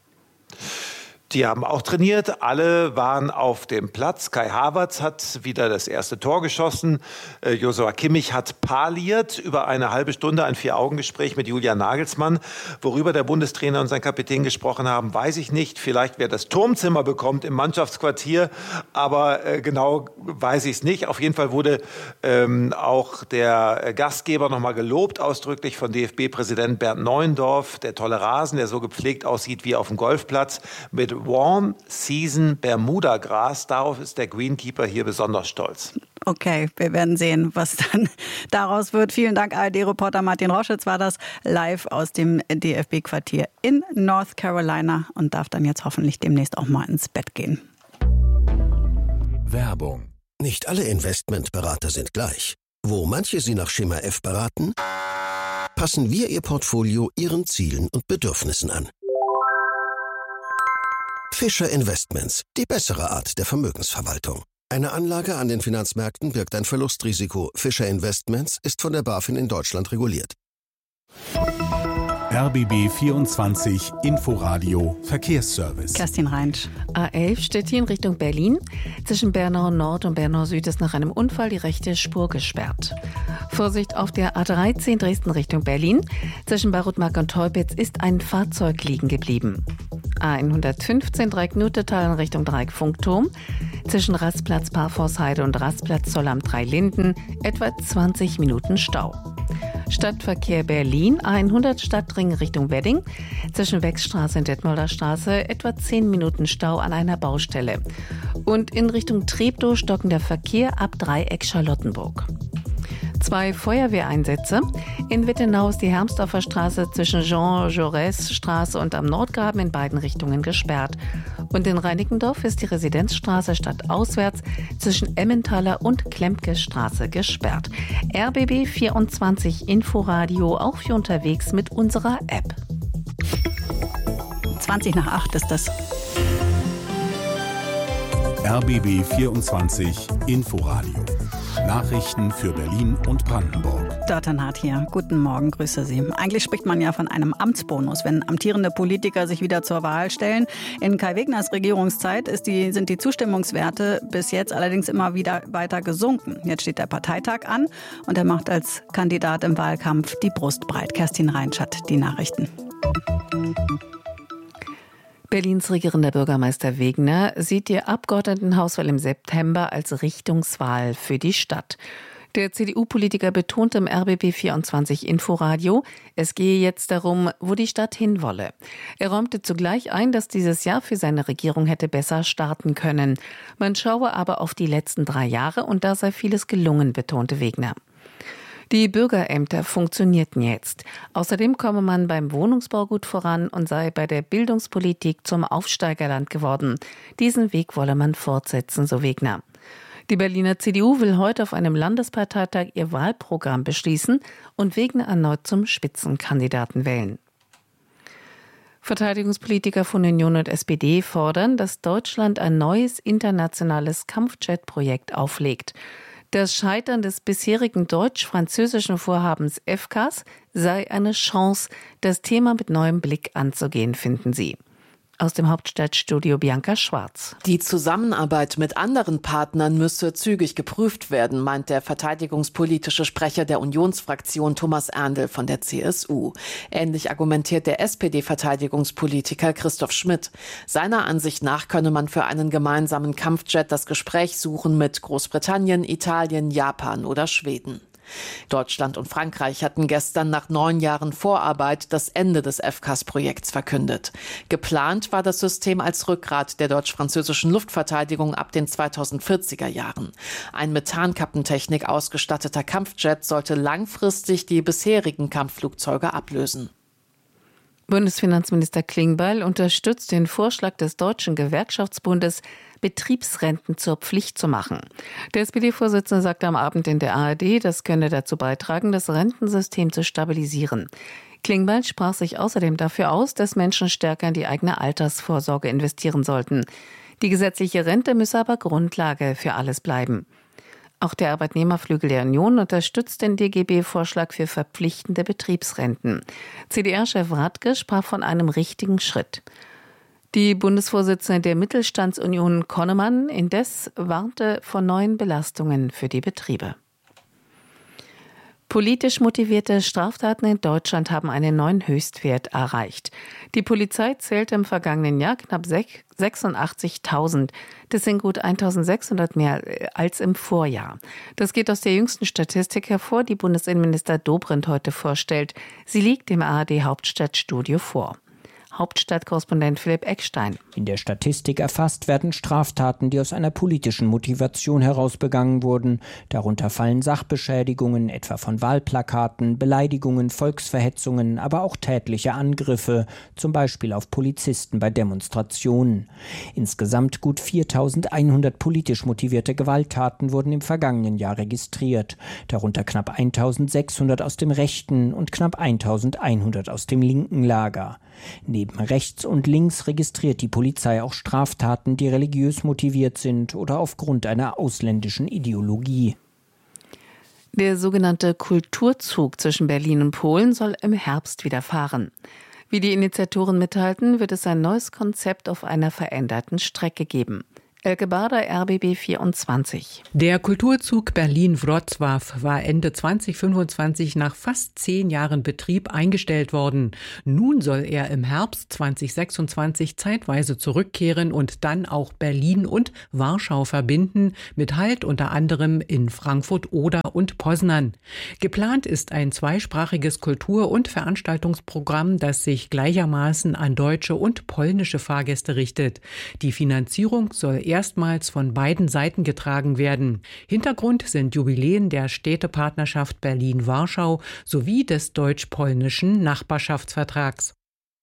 Die haben auch trainiert, alle waren auf dem Platz. Kai Havertz hat wieder das erste Tor geschossen. Joshua Kimmich hat parliert. Über eine halbe Stunde ein 4-Augen-Gespräch mit Julian Nagelsmann. Worüber der Bundestrainer und sein Kapitän gesprochen haben, weiß ich nicht. Vielleicht wer das Turmzimmer bekommt im Mannschaftsquartier, aber genau weiß ich es nicht. Auf jeden Fall wurde auch der Gastgeber nochmal gelobt, ausdrücklich von DFB-Präsident Bernd Neuendorf. Der tolle Rasen, der so gepflegt aussieht wie auf dem Golfplatz, mit Warm Season Bermuda-Gras. Darauf ist der Greenkeeper hier besonders stolz. Okay, wir werden sehen, was dann daraus wird. Vielen Dank, ARD-Reporter Martin Roschitz war das live aus dem DFB-Quartier in North Carolina und darf dann jetzt hoffentlich demnächst auch mal ins Bett gehen. Werbung. Nicht alle Investmentberater sind gleich. Wo manche Sie nach Schema F beraten, passen wir Ihr Portfolio Ihren Zielen und Bedürfnissen an. Fischer Investments, die bessere Art der Vermögensverwaltung. Eine Anlage an den Finanzmärkten birgt ein Verlustrisiko. Fischer Investments ist von der BaFin in Deutschland reguliert. RBB 24 Inforadio Verkehrsservice. Kerstin Reinsch. A11 Stettin Richtung Berlin. Zwischen Bernau Nord und Bernau Süd ist nach einem Unfall die rechte Spur gesperrt. Vorsicht auf der A13 Dresden Richtung Berlin. Zwischen Barutmark und Teupitz ist ein Fahrzeug liegen geblieben. A115 Dreieck Nutetal in Richtung Dreieck Funkturm. Zwischen Rastplatz Parforshheide und Rastplatz Zoll am Dreilinden etwa 20 Minuten Stau. Stadtverkehr Berlin, A100 Stadtring Richtung Wedding. Zwischen Wechsstraße und Detmolder Straße etwa 10 Minuten Stau an einer Baustelle. Und in Richtung Treptow stockender Verkehr ab Dreieck Charlottenburg. 2 Feuerwehreinsätze. In Wittenau ist die Hermsdorfer Straße zwischen Jean-Jaurès-Straße und am Nordgraben in beiden Richtungen gesperrt. Und in Reinickendorf ist die Residenzstraße stadtauswärts zwischen Emmentaler und Klemke-Straße gesperrt. RBB 24 Inforadio auch für unterwegs mit unserer App. 20 nach 8 ist das. RBB 24 Inforadio. Nachrichten für Berlin und Brandenburg. Dörternhardt hier. Guten Morgen, grüße Sie. Eigentlich spricht man ja von einem Amtsbonus, wenn amtierende Politiker sich wieder zur Wahl stellen. In Kai Wegners Regierungszeit sind die Zustimmungswerte bis jetzt allerdings immer wieder weiter gesunken. Jetzt steht der Parteitag an und er macht als Kandidat im Wahlkampf die Brust breit. Kerstin Reinsch hat die Nachrichten. Berlins regierender Bürgermeister Wegner sieht die Abgeordnetenhauswahl im September als Richtungswahl für die Stadt. Der CDU-Politiker betonte im RBB 24 Inforadio, es gehe jetzt darum, wo die Stadt hinwolle. Er räumte zugleich ein, dass dieses Jahr für seine Regierung hätte besser starten können. Man schaue aber auf die letzten 3 Jahre und da sei vieles gelungen, betonte Wegner. Die Bürgerämter funktionierten jetzt. Außerdem komme man beim Wohnungsbau gut voran und sei bei der Bildungspolitik zum Aufsteigerland geworden. Diesen Weg wolle man fortsetzen, so Wegner. Die Berliner CDU will heute auf einem Landesparteitag ihr Wahlprogramm beschließen und Wegner erneut zum Spitzenkandidaten wählen. Verteidigungspolitiker von Union und SPD fordern, dass Deutschland ein neues internationales Kampfjet-Projekt auflegt. Das Scheitern des bisherigen deutsch-französischen Vorhabens FCAS sei eine Chance, das Thema mit neuem Blick anzugehen, finden sie. Aus dem Hauptstadtstudio Bianca Schwarz. Die Zusammenarbeit mit anderen Partnern müsse zügig geprüft werden, meint der verteidigungspolitische Sprecher der Unionsfraktion Thomas Erndl von der CSU. Ähnlich argumentiert der SPD-Verteidigungspolitiker Christoph Schmidt. Seiner Ansicht nach könne man für einen gemeinsamen Kampfjet das Gespräch suchen mit Großbritannien, Italien, Japan oder Schweden. Deutschland und Frankreich hatten gestern nach 9 Jahren Vorarbeit das Ende des FCAS-Projekts verkündet. Geplant war das System als Rückgrat der deutsch-französischen Luftverteidigung ab den 2040er Jahren. Ein Methankappentechnik ausgestatteter Kampfjet sollte langfristig die bisherigen Kampfflugzeuge ablösen. Bundesfinanzminister Klingbeil unterstützt den Vorschlag des Deutschen Gewerkschaftsbundes, Betriebsrenten zur Pflicht zu machen. Der SPD-Vorsitzende sagte am Abend in der ARD, das könne dazu beitragen, das Rentensystem zu stabilisieren. Klingbeil sprach sich außerdem dafür aus, dass Menschen stärker in die eigene Altersvorsorge investieren sollten. Die gesetzliche Rente müsse aber Grundlage für alles bleiben. Auch der Arbeitnehmerflügel der Union unterstützt den DGB-Vorschlag für verpflichtende Betriebsrenten. CDR-Chef Radke sprach von einem richtigen Schritt. Die Bundesvorsitzende der Mittelstandsunion Konnemann indes warnte vor neuen Belastungen für die Betriebe. Politisch motivierte Straftaten in Deutschland haben einen neuen Höchstwert erreicht. Die Polizei zählte im vergangenen Jahr knapp 86.000. Das sind gut 1.600 mehr als im Vorjahr. Das geht aus der jüngsten Statistik hervor, die Bundesinnenminister Dobrindt heute vorstellt. Sie liegt im ARD Hauptstadtstudio vor. Hauptstadtkorrespondent Philipp Eckstein. In der Statistik erfasst werden Straftaten, die aus einer politischen Motivation heraus begangen wurden. Darunter fallen Sachbeschädigungen, etwa von Wahlplakaten, Beleidigungen, Volksverhetzungen, aber auch tätliche Angriffe, zum Beispiel auf Polizisten bei Demonstrationen. Insgesamt gut 4.100 politisch motivierte Gewalttaten wurden im vergangenen Jahr registriert. Darunter knapp 1.600 aus dem rechten und knapp 1.100 aus dem linken Lager. Neben rechts und links registriert die Polizei auch Straftaten, die religiös motiviert sind oder aufgrund einer ausländischen Ideologie. Der sogenannte Kulturzug zwischen Berlin und Polen soll im Herbst wieder fahren. Wie die Initiatoren mitteilten, wird es ein neues Konzept auf einer veränderten Strecke geben. Elke Bader, RBB 24. Der Kulturzug Berlin-Wrocław war Ende 2025 nach fast 10 Jahren Betrieb eingestellt worden. Nun soll er im Herbst 2026 zeitweise zurückkehren und dann auch Berlin und Warschau verbinden, mit Halt unter anderem in Frankfurt, Oder und Poznań. Geplant ist ein zweisprachiges Kultur- und Veranstaltungsprogramm, das sich gleichermaßen an deutsche und polnische Fahrgäste richtet. Die Finanzierung soll erstmals von beiden Seiten getragen werden. Hintergrund sind Jubiläen der Städtepartnerschaft Berlin-Warschau sowie des deutsch-polnischen Nachbarschaftsvertrags.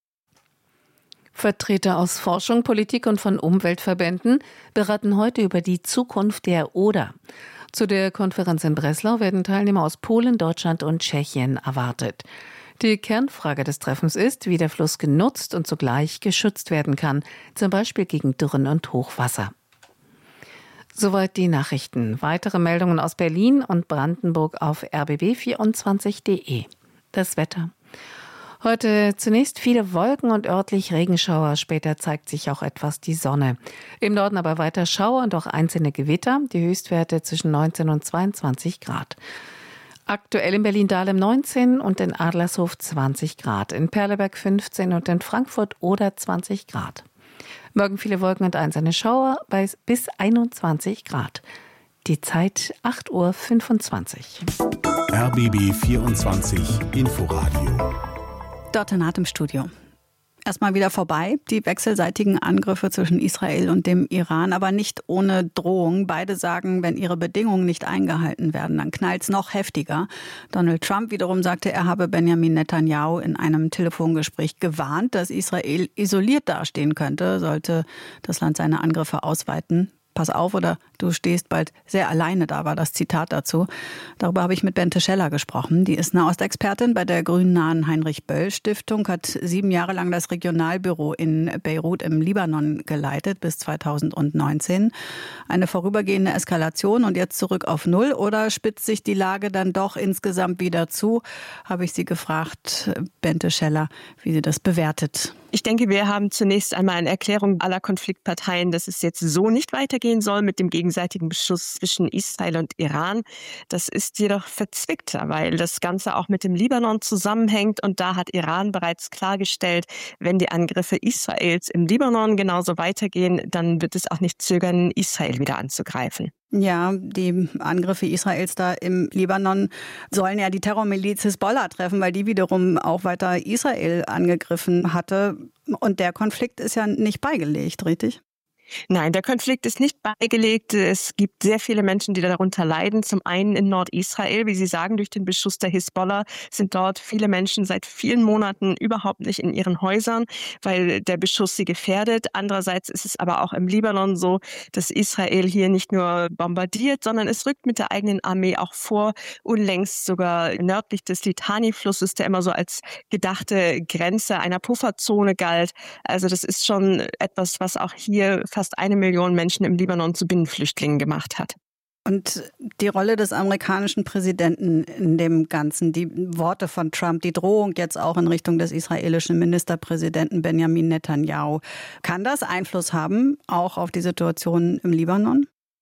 Vertreter aus Forschung, Politik und von Umweltverbänden beraten heute über die Zukunft der Oder. Zu der Konferenz in Breslau werden Teilnehmer aus Polen, Deutschland und Tschechien erwartet. Die Kernfrage des Treffens ist, wie der Fluss genutzt und zugleich geschützt werden kann, zum Beispiel gegen Dürren und Hochwasser. Soweit die Nachrichten. Weitere Meldungen aus Berlin und Brandenburg auf rbb24.de. Das Wetter. Heute zunächst viele Wolken und örtlich Regenschauer. Später zeigt sich auch etwas die Sonne. Im Norden aber weiter Schauer und auch einzelne Gewitter. Die Höchstwerte zwischen 19 und 22 Grad. Aktuell in Berlin-Dahlem 19 und in Adlershof 20 Grad. In Perleberg 15 und in Frankfurt oder 20 Grad. Morgen viele Wolken und einzelne Schauer bei bis 21 Grad. Die Zeit 8.25 Uhr. RBB 24 Inforadio. Dort in im Studio. Erstmal wieder vorbei, die wechselseitigen Angriffe zwischen Israel und dem Iran, aber nicht ohne Drohung. Beide sagen, wenn ihre Bedingungen nicht eingehalten werden, dann knallt's noch heftiger. Donald Trump wiederum sagte, er habe Benjamin Netanyahu in einem Telefongespräch gewarnt, dass Israel isoliert dastehen könnte, sollte das Land seine Angriffe ausweiten. Pass auf oder du stehst bald sehr alleine da, war das Zitat dazu. Darüber habe ich mit Bente Scheller gesprochen. Die ist Nahostexpertin bei der grünnahen Heinrich-Böll-Stiftung, hat 7 Jahre lang das Regionalbüro in Beirut im Libanon geleitet bis 2019. Eine vorübergehende Eskalation und jetzt zurück auf Null oder spitzt sich die Lage dann doch insgesamt wieder zu? Habe ich sie gefragt, Bente Scheller, wie sie das bewertet. Ich denke, wir haben zunächst einmal eine Erklärung aller Konfliktparteien, dass es jetzt so nicht weitergehen soll mit dem gegenseitigen Beschuss zwischen Israel und Iran. Das ist jedoch verzwickter, weil das Ganze auch mit dem Libanon zusammenhängt. Und da hat Iran bereits klargestellt, wenn die Angriffe Israels im Libanon genauso weitergehen, dann wird es auch nicht zögern, Israel wieder anzugreifen. Ja, die Angriffe Israels da im Libanon sollen ja die Terrormiliz Hisbollah treffen, weil die wiederum auch weiter Israel angegriffen hatte. Und der Konflikt ist ja nicht beigelegt, richtig? Nein, der Konflikt ist nicht beigelegt. Es gibt sehr viele Menschen, die darunter leiden. Zum einen in Nordisrael, wie Sie sagen, durch den Beschuss der Hisbollah sind dort viele Menschen seit vielen Monaten überhaupt nicht in ihren Häusern, weil der Beschuss sie gefährdet. Andererseits ist es aber auch im Libanon so, dass Israel hier nicht nur bombardiert, sondern es rückt mit der eigenen Armee auch vor. Unlängst sogar nördlich des Litani-Flusses, der immer so als gedachte Grenze einer Pufferzone galt. Also das ist schon etwas, was auch hier fast 1 Million Menschen im Libanon zu Binnenflüchtlingen gemacht hat. Und die Rolle des amerikanischen Präsidenten in dem Ganzen, die Worte von Trump, die Drohung jetzt auch in Richtung des israelischen Ministerpräsidenten Benjamin Netanyahu, kann das Einfluss haben, auch auf die Situation im Libanon?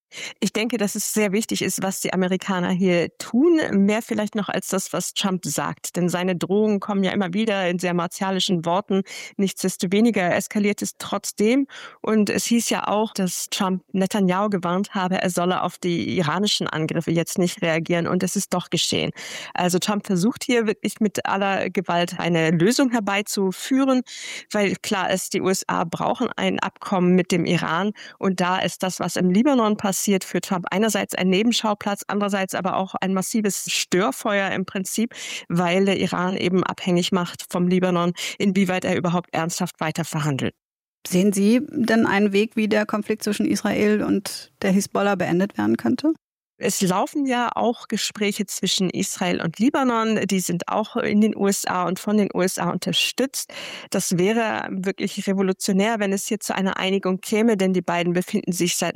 Ich denke, dass es sehr wichtig ist, was die Amerikaner hier tun, mehr vielleicht noch als das, was Trump sagt. Denn seine Drohungen kommen ja immer wieder in sehr martialischen Worten. Nichtsdestoweniger eskaliert es trotzdem. Und es hieß ja auch, dass Trump Netanyahu gewarnt habe, er solle auf die iranischen Angriffe jetzt nicht reagieren. Und es ist doch geschehen. Also Trump versucht hier wirklich mit aller Gewalt eine Lösung herbeizuführen, weil klar ist, die USA brauchen ein Abkommen mit dem Iran. Und da ist das, was im Libanon passiert, für Trump einerseits ein Nebenschauplatz, andererseits aber auch ein massives Störfeuer im Prinzip, weil der Iran eben abhängig macht vom Libanon, inwieweit er überhaupt ernsthaft weiter verhandelt. Sehen Sie denn einen Weg, wie der Konflikt zwischen Israel und der Hisbollah beendet werden könnte? Es laufen ja auch Gespräche zwischen Israel und Libanon. Die sind auch in den USA und von den USA unterstützt. Das wäre wirklich revolutionär, wenn es hier zu einer Einigung käme, denn die beiden befinden sich seit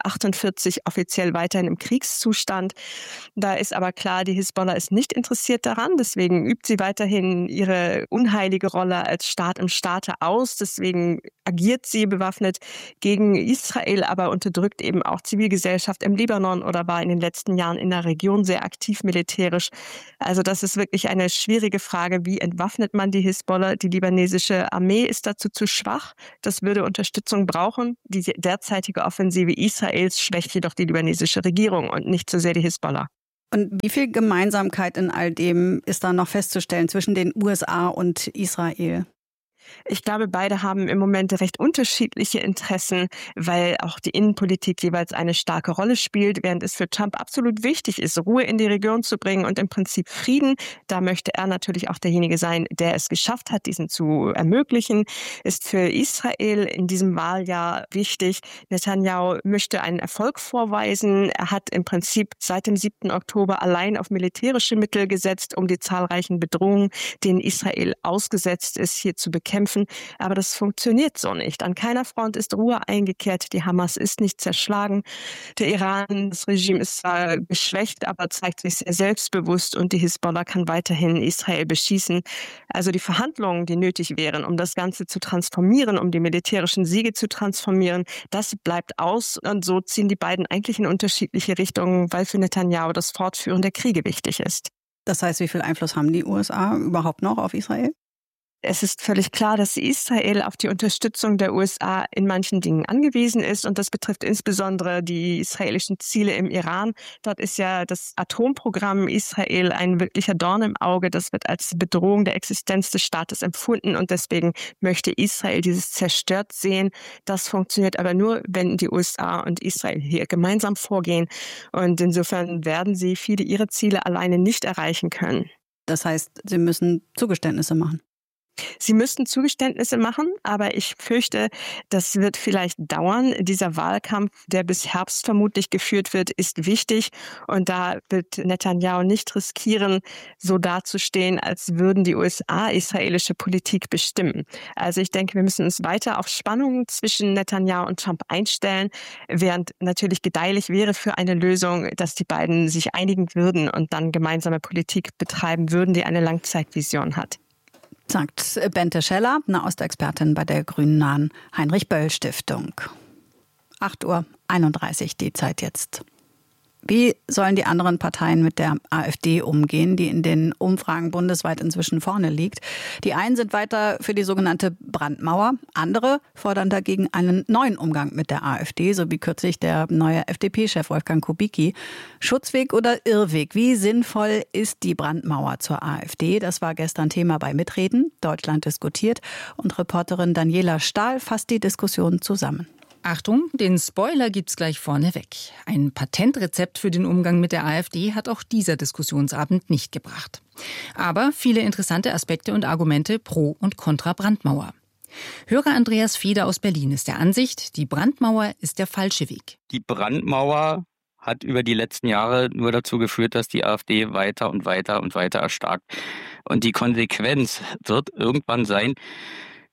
1948 offiziell weiterhin im Kriegszustand. Da ist aber klar, die Hisbollah ist nicht interessiert daran. Deswegen übt sie weiterhin ihre unheilige Rolle als Staat im Staate aus. Deswegen agiert sie bewaffnet gegen Israel, aber unterdrückt eben auch Zivilgesellschaft im Libanon oder war in den letzten Jahren in der Region sehr aktiv militärisch. Also das ist wirklich eine schwierige Frage. Wie entwaffnet man die Hisbollah? Die libanesische Armee ist dazu zu schwach. Das würde Unterstützung brauchen. Die derzeitige Offensive Israels schwächt jedoch die libanesische Regierung und nicht so sehr die Hisbollah. Und wie viel Gemeinsamkeit in all dem ist da noch festzustellen zwischen den USA und Israel? Ich glaube, beide haben im Moment recht unterschiedliche Interessen, weil auch die Innenpolitik jeweils eine starke Rolle spielt, während es für Trump absolut wichtig ist, Ruhe in die Region zu bringen und im Prinzip Frieden. Da möchte er natürlich auch derjenige sein, der es geschafft hat, diesen zu ermöglichen. Ist für Israel in diesem Wahljahr wichtig. Netanyahu möchte einen Erfolg vorweisen. Er hat im Prinzip seit dem 7. Oktober allein auf militärische Mittel gesetzt, um die zahlreichen Bedrohungen, denen Israel ausgesetzt ist, hier zu bekämpfen. Aber das funktioniert so nicht. An keiner Front ist Ruhe eingekehrt. Die Hamas ist nicht zerschlagen. Der Iran, das Regime ist zwar geschwächt, aber zeigt sich sehr selbstbewusst und die Hisbollah kann weiterhin Israel beschießen. Also die Verhandlungen, die nötig wären, um das Ganze zu transformieren, um die militärischen Siege zu transformieren, das bleibt aus. Und so ziehen die beiden eigentlich in unterschiedliche Richtungen, weil für Netanyahu das Fortführen der Kriege wichtig ist. Das heißt, wie viel Einfluss haben die USA überhaupt noch auf Israel? Es ist völlig klar, dass Israel auf die Unterstützung der USA in manchen Dingen angewiesen ist. Und das betrifft insbesondere die israelischen Ziele im Iran. Dort ist ja das Atomprogramm Israel ein wirklicher Dorn im Auge. Das wird als Bedrohung der Existenz des Staates empfunden. Und deswegen möchte Israel dieses zerstört sehen. Das funktioniert aber nur, wenn die USA und Israel hier gemeinsam vorgehen. Und insofern werden sie viele ihrer Ziele alleine nicht erreichen können. Das heißt, sie müssen Zugeständnisse machen. Sie müssten Zugeständnisse machen, aber ich fürchte, das wird vielleicht dauern. Dieser Wahlkampf, der bis Herbst vermutlich geführt wird, ist wichtig. Und da wird Netanyahu nicht riskieren, so dazustehen, als würden die USA israelische Politik bestimmen. Also ich denke, wir müssen uns weiter auf Spannungen zwischen Netanyahu und Trump einstellen, während natürlich gedeihlich wäre für eine Lösung, dass die beiden sich einigen würden und dann gemeinsame Politik betreiben würden, die eine Langzeitvision hat. Sagt Bente Scheller, Nahostexpertin bei der grünnahen Heinrich-Böll-Stiftung. 8:31 Uhr die Zeit jetzt. Wie sollen die anderen Parteien mit der AfD umgehen, die in den Umfragen bundesweit inzwischen vorne liegt? Die einen sind weiter für die sogenannte Brandmauer, andere fordern dagegen einen neuen Umgang mit der AfD, so wie kürzlich der neue FDP-Chef Wolfgang Kubicki. Schutzweg oder Irrweg? Wie sinnvoll ist die Brandmauer zur AfD? Das war gestern Thema bei Mitreden, Deutschland diskutiert, und Reporterin Daniela Stahl fasst die Diskussion zusammen. Achtung, den Spoiler gibt's gleich vorneweg. Ein Patentrezept für den Umgang mit der AfD hat auch dieser Diskussionsabend nicht gebracht. Aber viele interessante Aspekte und Argumente pro und contra Brandmauer. Hörer Andreas Feder aus Berlin ist der Ansicht, die Brandmauer ist der falsche Weg. Die Brandmauer hat über die letzten Jahre nur dazu geführt, dass die AfD weiter und weiter und weiter erstarkt. Und die Konsequenz wird irgendwann sein,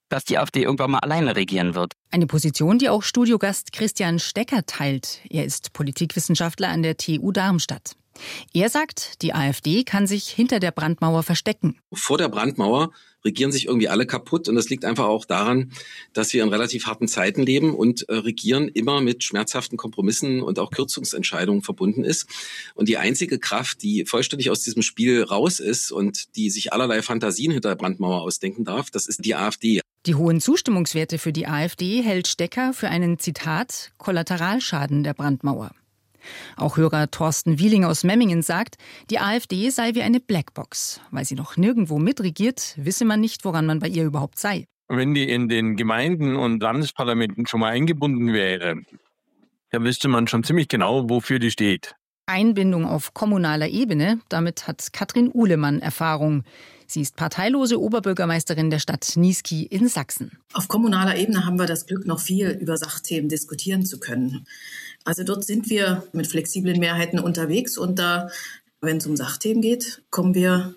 dass die AfD irgendwann mal alleine regieren wird. Eine Position, die auch Studiogast Christian Stecker teilt. Er ist Politikwissenschaftler an der TU Darmstadt. Er sagt, die AfD kann sich hinter der Brandmauer verstecken. Vor der Brandmauer regieren sich irgendwie alle kaputt und das liegt einfach auch daran, dass wir in relativ harten Zeiten leben und Regieren immer mit schmerzhaften Kompromissen und auch Kürzungsentscheidungen verbunden ist. Und die einzige Kraft, die vollständig aus diesem Spiel raus ist und die sich allerlei Fantasien hinter der Brandmauer ausdenken darf, das ist die AfD. Die hohen Zustimmungswerte für die AfD hält Stecker für einen, Zitat, Kollateralschaden der Brandmauer. Auch Hörer Thorsten Wieling aus Memmingen sagt, die AfD sei wie eine Blackbox. Weil sie noch nirgendwo mitregiert, wisse man nicht, woran man bei ihr überhaupt sei. Wenn die in den Gemeinden und Landesparlamenten schon mal eingebunden wäre, dann wüsste man schon ziemlich genau, wofür die steht. Einbindung auf kommunaler Ebene, damit hat Katrin Uhlemann Erfahrung. Sie ist parteilose Oberbürgermeisterin der Stadt Niesky in Sachsen. Auf kommunaler Ebene haben wir das Glück, noch viel über Sachthemen diskutieren zu können. Also dort sind wir mit flexiblen Mehrheiten unterwegs und da, wenn es um Sachthemen geht, kommen wir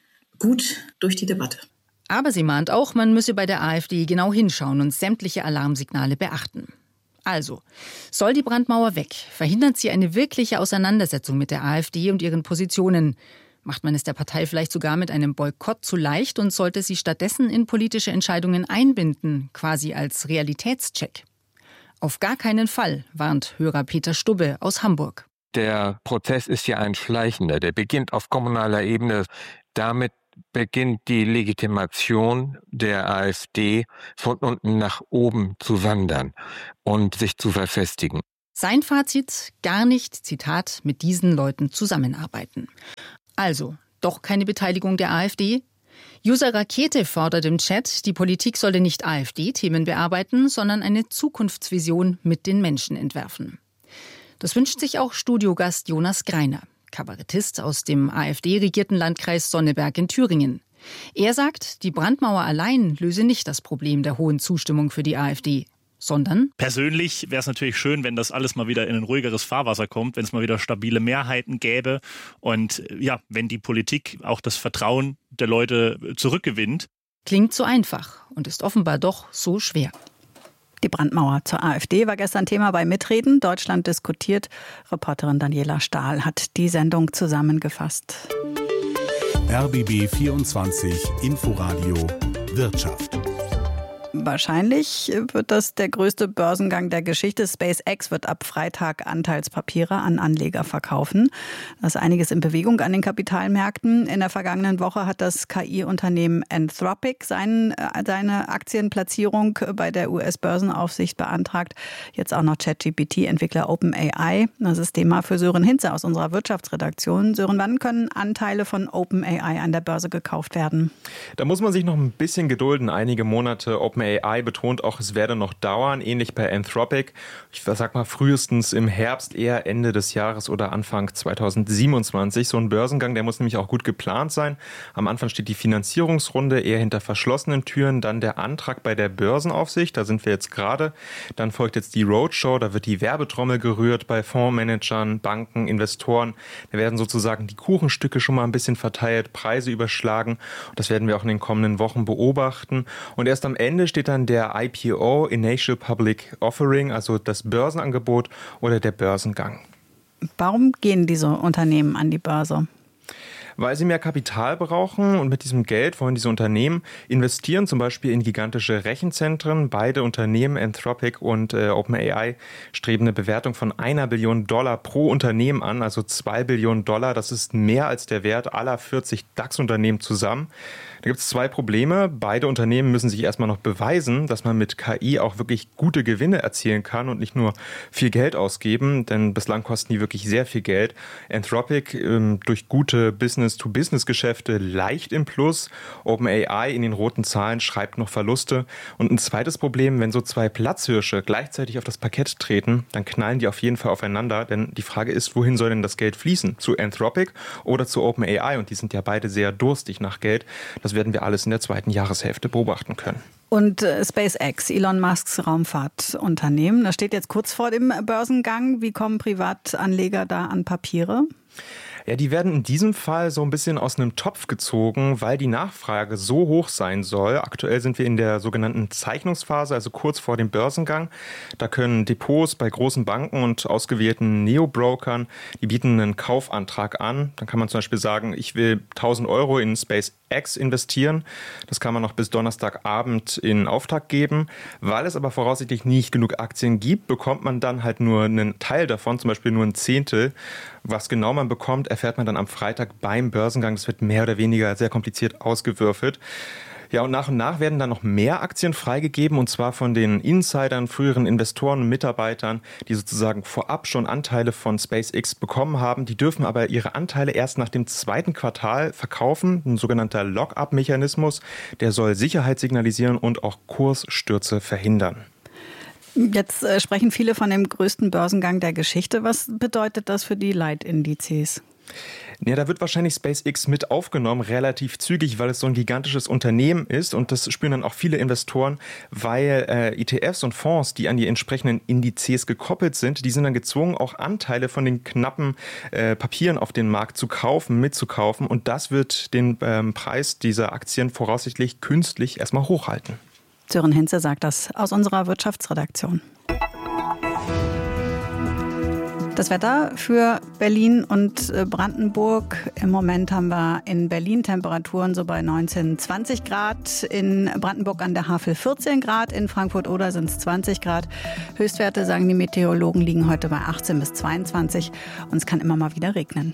gut durch die Debatte. Aber sie mahnt auch, man müsse bei der AfD genau hinschauen und sämtliche Alarmsignale beachten. Also, soll die Brandmauer weg, verhindert sie eine wirkliche Auseinandersetzung mit der AfD und ihren Positionen. Macht man es der Partei vielleicht sogar mit einem Boykott zu leicht und sollte sie stattdessen in politische Entscheidungen einbinden, quasi als Realitätscheck? Auf gar keinen Fall, warnt Hörer Peter Stubbe aus Hamburg. Der Prozess ist ja ein schleichender, der beginnt auf kommunaler Ebene. Damit beginnt die Legitimation der AfD von unten nach oben zu wandern und sich zu verfestigen. Sein Fazit, gar nicht, Zitat, mit diesen Leuten zusammenarbeiten. Also, doch keine Beteiligung der AfD? User Rakete fordert im Chat, die Politik solle nicht AfD-Themen bearbeiten, sondern eine Zukunftsvision mit den Menschen entwerfen. Das wünscht sich auch Studiogast Jonas Greiner, Kabarettist aus dem AfD-regierten Landkreis Sonneberg in Thüringen. Er sagt, die Brandmauer allein löse nicht das Problem der hohen Zustimmung für die AfD. Sondern? Persönlich wäre es natürlich schön, wenn das alles mal wieder in ein ruhigeres Fahrwasser kommt, wenn es mal wieder stabile Mehrheiten gäbe und ja, wenn die Politik auch das Vertrauen der Leute zurückgewinnt. Klingt so einfach und ist offenbar doch so schwer. Die Brandmauer zur AfD war gestern Thema bei Mitreden. Deutschland diskutiert. Reporterin Daniela Stahl hat die Sendung zusammengefasst. RBB 24 Inforadio Wirtschaft. Wahrscheinlich wird das der größte Börsengang der Geschichte. SpaceX wird ab Freitag Anteilspapiere an Anleger verkaufen. Da ist einiges in Bewegung an den Kapitalmärkten. In der vergangenen Woche hat das KI-Unternehmen Anthropic seine Aktienplatzierung bei der US-Börsenaufsicht beantragt. Jetzt auch noch ChatGPT-Entwickler OpenAI. Das ist Thema für Sören Hinze aus unserer Wirtschaftsredaktion. Sören, wann können Anteile von OpenAI an der Börse gekauft werden? Da muss man sich noch ein bisschen gedulden. Einige Monate. OpenAI betont auch, es werde noch dauern, ähnlich bei Anthropic. Ich sag mal frühestens im Herbst, eher Ende des Jahres oder Anfang 2027. So ein Börsengang, der muss nämlich auch gut geplant sein. Am Anfang steht die Finanzierungsrunde eher hinter verschlossenen Türen, dann der Antrag bei der Börsenaufsicht, da sind wir jetzt gerade. Dann folgt jetzt die Roadshow, da wird die Werbetrommel gerührt bei Fondsmanagern, Banken, Investoren. Da werden sozusagen die Kuchenstücke schon mal ein bisschen verteilt, Preise überschlagen. Das werden wir auch in den kommenden Wochen beobachten. Und erst am Ende steht dann der IPO, Initial Public Offering, also das Börsenangebot oder der Börsengang. Warum gehen diese Unternehmen an die Börse? Weil sie mehr Kapital brauchen und mit diesem Geld wollen diese Unternehmen investieren, zum Beispiel in gigantische Rechenzentren. Beide Unternehmen, Anthropic und OpenAI, streben eine Bewertung von $1 Billion pro Unternehmen an, also $2 Billionen. Das ist mehr als der Wert aller 40 DAX-Unternehmen zusammen. Da gibt es zwei Probleme. Beide Unternehmen müssen sich erstmal noch beweisen, dass man mit KI auch wirklich gute Gewinne erzielen kann und nicht nur viel Geld ausgeben, denn bislang kosten die wirklich sehr viel Geld. Anthropic durch gute Business-to-Business-Geschäfte leicht im Plus. OpenAI in den roten Zahlen schreibt noch Verluste. Und ein zweites Problem, wenn so zwei Platzhirsche gleichzeitig auf das Parkett treten, dann knallen die auf jeden Fall aufeinander, denn die Frage ist, wohin soll denn das Geld fließen? Zu Anthropic oder zu OpenAI? Und die sind ja beide sehr durstig nach Geld. Das werden wir alles in der zweiten Jahreshälfte beobachten können. Und SpaceX, Elon Musks Raumfahrtunternehmen, das steht jetzt kurz vor dem Börsengang. Wie kommen Privatanleger da an Papiere? Ja, die werden in diesem Fall so ein bisschen aus einem Topf gezogen, weil die Nachfrage so hoch sein soll. Aktuell sind wir in der sogenannten Zeichnungsphase, also kurz vor dem Börsengang. Da können Depots bei großen Banken und ausgewählten Neo-Brokern, die bieten einen Kaufantrag an. Dann kann man zum Beispiel sagen, ich will 1.000 Euro in SpaceX investieren. Das kann man noch bis Donnerstagabend in Auftrag geben. Weil es aber voraussichtlich nicht genug Aktien gibt, bekommt man dann halt nur einen Teil davon, zum Beispiel nur ein Zehntel. Was genau man bekommt, erfährt man dann am Freitag beim Börsengang. Das wird mehr oder weniger sehr kompliziert ausgewürfelt. Ja, und nach werden dann noch mehr Aktien freigegeben, und zwar von den Insidern, früheren Investoren und Mitarbeitern, die sozusagen vorab schon Anteile von SpaceX bekommen haben. Die dürfen aber ihre Anteile erst nach dem 2. Quartal verkaufen. Ein sogenannter Lock-up-Mechanismus, der soll Sicherheit signalisieren und auch Kursstürze verhindern. Jetzt sprechen viele von dem größten Börsengang der Geschichte. Was bedeutet das für die Leitindizes? Ja, da wird wahrscheinlich SpaceX mit aufgenommen, relativ zügig, weil es so ein gigantisches Unternehmen ist. Und das spüren dann auch viele Investoren, weil ETFs und Fonds, die an die entsprechenden Indizes gekoppelt sind, die sind dann gezwungen, auch Anteile von den knappen Papieren auf den Markt zu kaufen, mitzukaufen. Und das wird den Preis dieser Aktien voraussichtlich künstlich erstmal hochhalten. Sören Hinze sagt das aus unserer Wirtschaftsredaktion. Das Wetter für Berlin und Brandenburg. Im Moment haben wir in Berlin Temperaturen so bei 19, 20 Grad. In Brandenburg an der Havel 14 Grad. In Frankfurt-Oder sind es 20 Grad. Höchstwerte, sagen die Meteorologen, liegen heute bei 18 bis 22. Und es kann immer mal wieder regnen.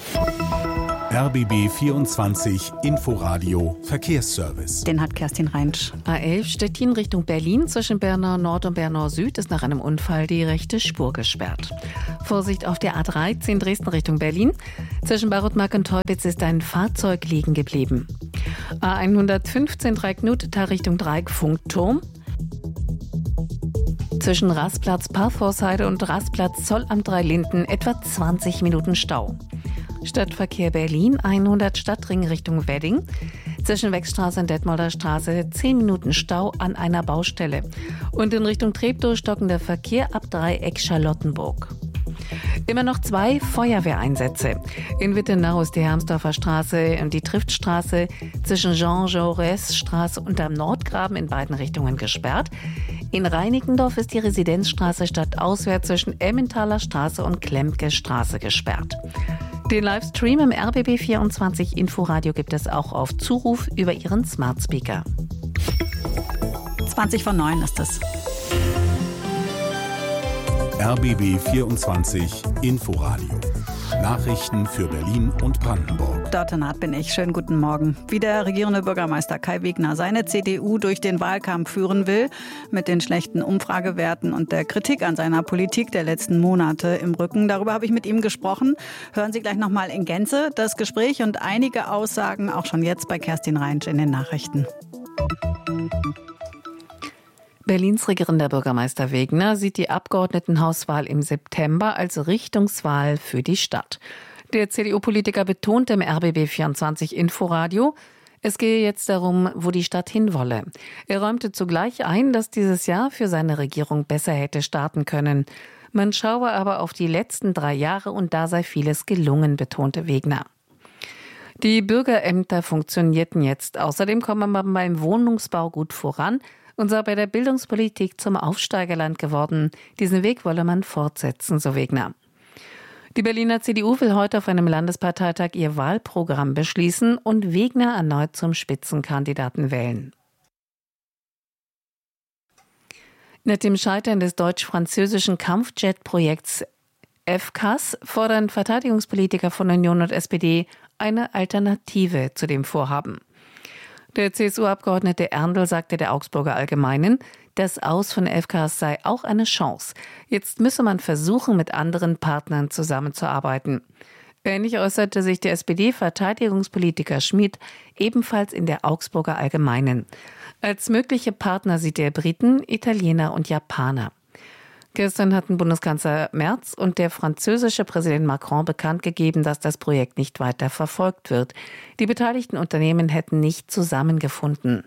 RBB 24 Inforadio Verkehrsservice. Den hat Kerstin Reinsch. A11 Stettin Richtung Berlin zwischen Bernau Nord und Bernau Süd ist nach einem Unfall die rechte Spur gesperrt. Vorsicht auf der A13 Dresden Richtung Berlin. Zwischen Barotmark und Teubitz ist ein Fahrzeug liegen geblieben. A115 Dreieck-Nutetal Richtung Dreieck-Funkturm. Zwischen Rastplatz Parforceheide und Rastplatz Zollamt 3 Linden etwa 20 Minuten Stau. Stadtverkehr Berlin 100 Stadtring Richtung Wedding. Zwischen Wechstraße und Detmolder Straße 10 Minuten Stau an einer Baustelle. Und in Richtung Treptow stockender Verkehr ab Dreieck Charlottenburg. Immer noch 2 Feuerwehreinsätze. In Wittenau ist die Hermsdorfer Straße und die Triftstraße zwischen Jean-Jaurès-Straße und am Nordgraben in beiden Richtungen gesperrt. In Reinickendorf ist die Residenzstraße stadtauswärts zwischen Emmentaler Straße und Klemke Straße gesperrt. Den Livestream im RBB24 Inforadio gibt es auch auf Zuruf über Ihren Smart Speaker. 8:20 ist es. RBB24 Inforadio. Nachrichten für Berlin und Brandenburg. Dörte Naht bin ich. Schönen guten Morgen. Wie der regierende Bürgermeister Kai Wegner seine CDU durch den Wahlkampf führen will, mit den schlechten Umfragewerten und der Kritik an seiner Politik der letzten Monate im Rücken. Darüber habe ich mit ihm gesprochen. Hören Sie gleich nochmal in Gänze das Gespräch und einige Aussagen auch schon jetzt bei Kerstin Reinsch in den Nachrichten. Berlins regierender Bürgermeister Wegner sieht die Abgeordnetenhauswahl im September als Richtungswahl für die Stadt. Der CDU-Politiker betont im RBB24 Inforadio, es gehe jetzt darum, wo die Stadt hinwolle. Er räumte zugleich ein, dass dieses Jahr für seine Regierung besser hätte starten können. Man schaue aber auf die letzten 3 Jahre und da sei vieles gelungen, betonte Wegner. Die Bürgerämter funktionierten jetzt. Außerdem komme man beim Wohnungsbau gut voran und sei bei der Bildungspolitik zum Aufsteigerland geworden. Diesen Weg wolle man fortsetzen, so Wegner. Die Berliner CDU will heute auf einem Landesparteitag ihr Wahlprogramm beschließen und Wegner erneut zum Spitzenkandidaten wählen. Nach dem Scheitern des deutsch-französischen Kampfjet-Projekts FCAS fordern Verteidigungspolitiker von Union und SPD eine Alternative zu dem Vorhaben. Der CSU-Abgeordnete Erndl sagte der Augsburger Allgemeinen, das Aus von FCAS sei auch eine Chance. Jetzt müsse man versuchen, mit anderen Partnern zusammenzuarbeiten. Ähnlich äußerte sich der SPD-Verteidigungspolitiker Schmid ebenfalls in der Augsburger Allgemeinen. Als mögliche Partner sieht er Briten, Italiener und Japaner. Gestern hatten Bundeskanzler Merz und der französische Präsident Macron bekannt gegeben, dass das Projekt nicht weiter verfolgt wird. Die beteiligten Unternehmen hätten nicht zusammengefunden.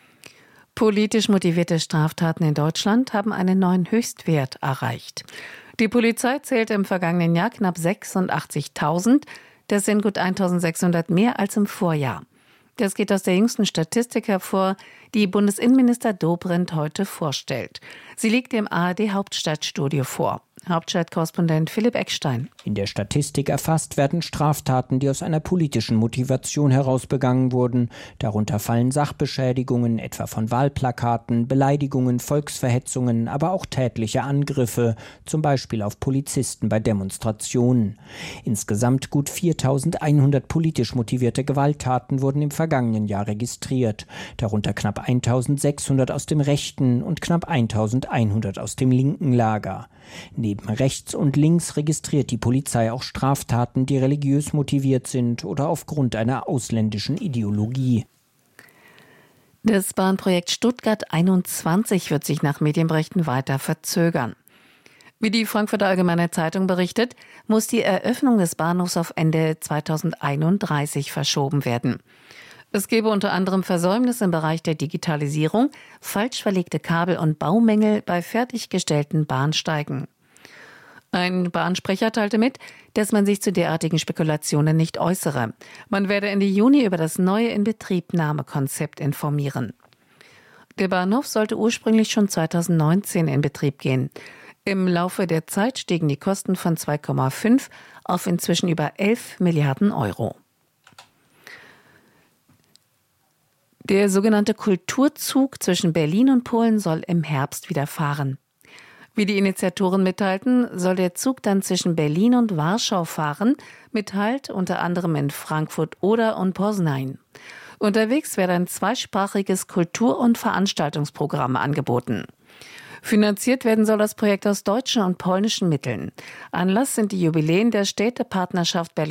Politisch motivierte Straftaten in Deutschland haben einen neuen Höchstwert erreicht. Die Polizei zählte im vergangenen Jahr knapp 86.000. Das sind gut 1.600 mehr als im Vorjahr. Das geht aus der jüngsten Statistik hervor, die Bundesinnenminister Dobrindt heute vorstellt. Sie liegt im ARD-Hauptstadtstudio vor. Hauptstadtkorrespondent Philipp Eckstein. In der Statistik erfasst werden Straftaten, die aus einer politischen Motivation heraus begangen wurden. Darunter fallen Sachbeschädigungen, etwa von Wahlplakaten, Beleidigungen, Volksverhetzungen, aber auch tätliche Angriffe, zum Beispiel auf Polizisten bei Demonstrationen. Insgesamt gut 4.100 politisch motivierte Gewalttaten wurden im vergangenen Jahr registriert. Darunter knapp 1.600 aus dem rechten und knapp 1.100 aus dem linken Lager. Neben rechts und links registriert die Polizei auch Straftaten, die religiös motiviert sind oder aufgrund einer ausländischen Ideologie. Das Bahnprojekt Stuttgart 21 wird sich nach Medienberichten weiter verzögern. Wie die Frankfurter Allgemeine Zeitung berichtet, muss die Eröffnung des Bahnhofs auf Ende 2031 verschoben werden. Es gebe unter anderem Versäumnisse im Bereich der Digitalisierung, falsch verlegte Kabel und Baumängel bei fertiggestellten Bahnsteigen. Ein Bahnsprecher teilte mit, dass man sich zu derartigen Spekulationen nicht äußere. Man werde Ende Juni über das neue Inbetriebnahmekonzept informieren. Der Bahnhof sollte ursprünglich schon 2019 in Betrieb gehen. Im Laufe der Zeit stiegen die Kosten von 2,5 auf inzwischen über 11 Milliarden Euro. Der sogenannte Kulturzug zwischen Berlin und Polen soll im Herbst wieder fahren. Wie die Initiatoren mitteilten, soll der Zug dann zwischen Berlin und Warschau fahren, mit Halt unter anderem in Frankfurt Oder und Poznań. Unterwegs wird ein zweisprachiges Kultur- und Veranstaltungsprogramm angeboten. Finanziert werden soll das Projekt aus deutschen und polnischen Mitteln. Anlass sind die Jubiläen der Städtepartnerschaft Berlin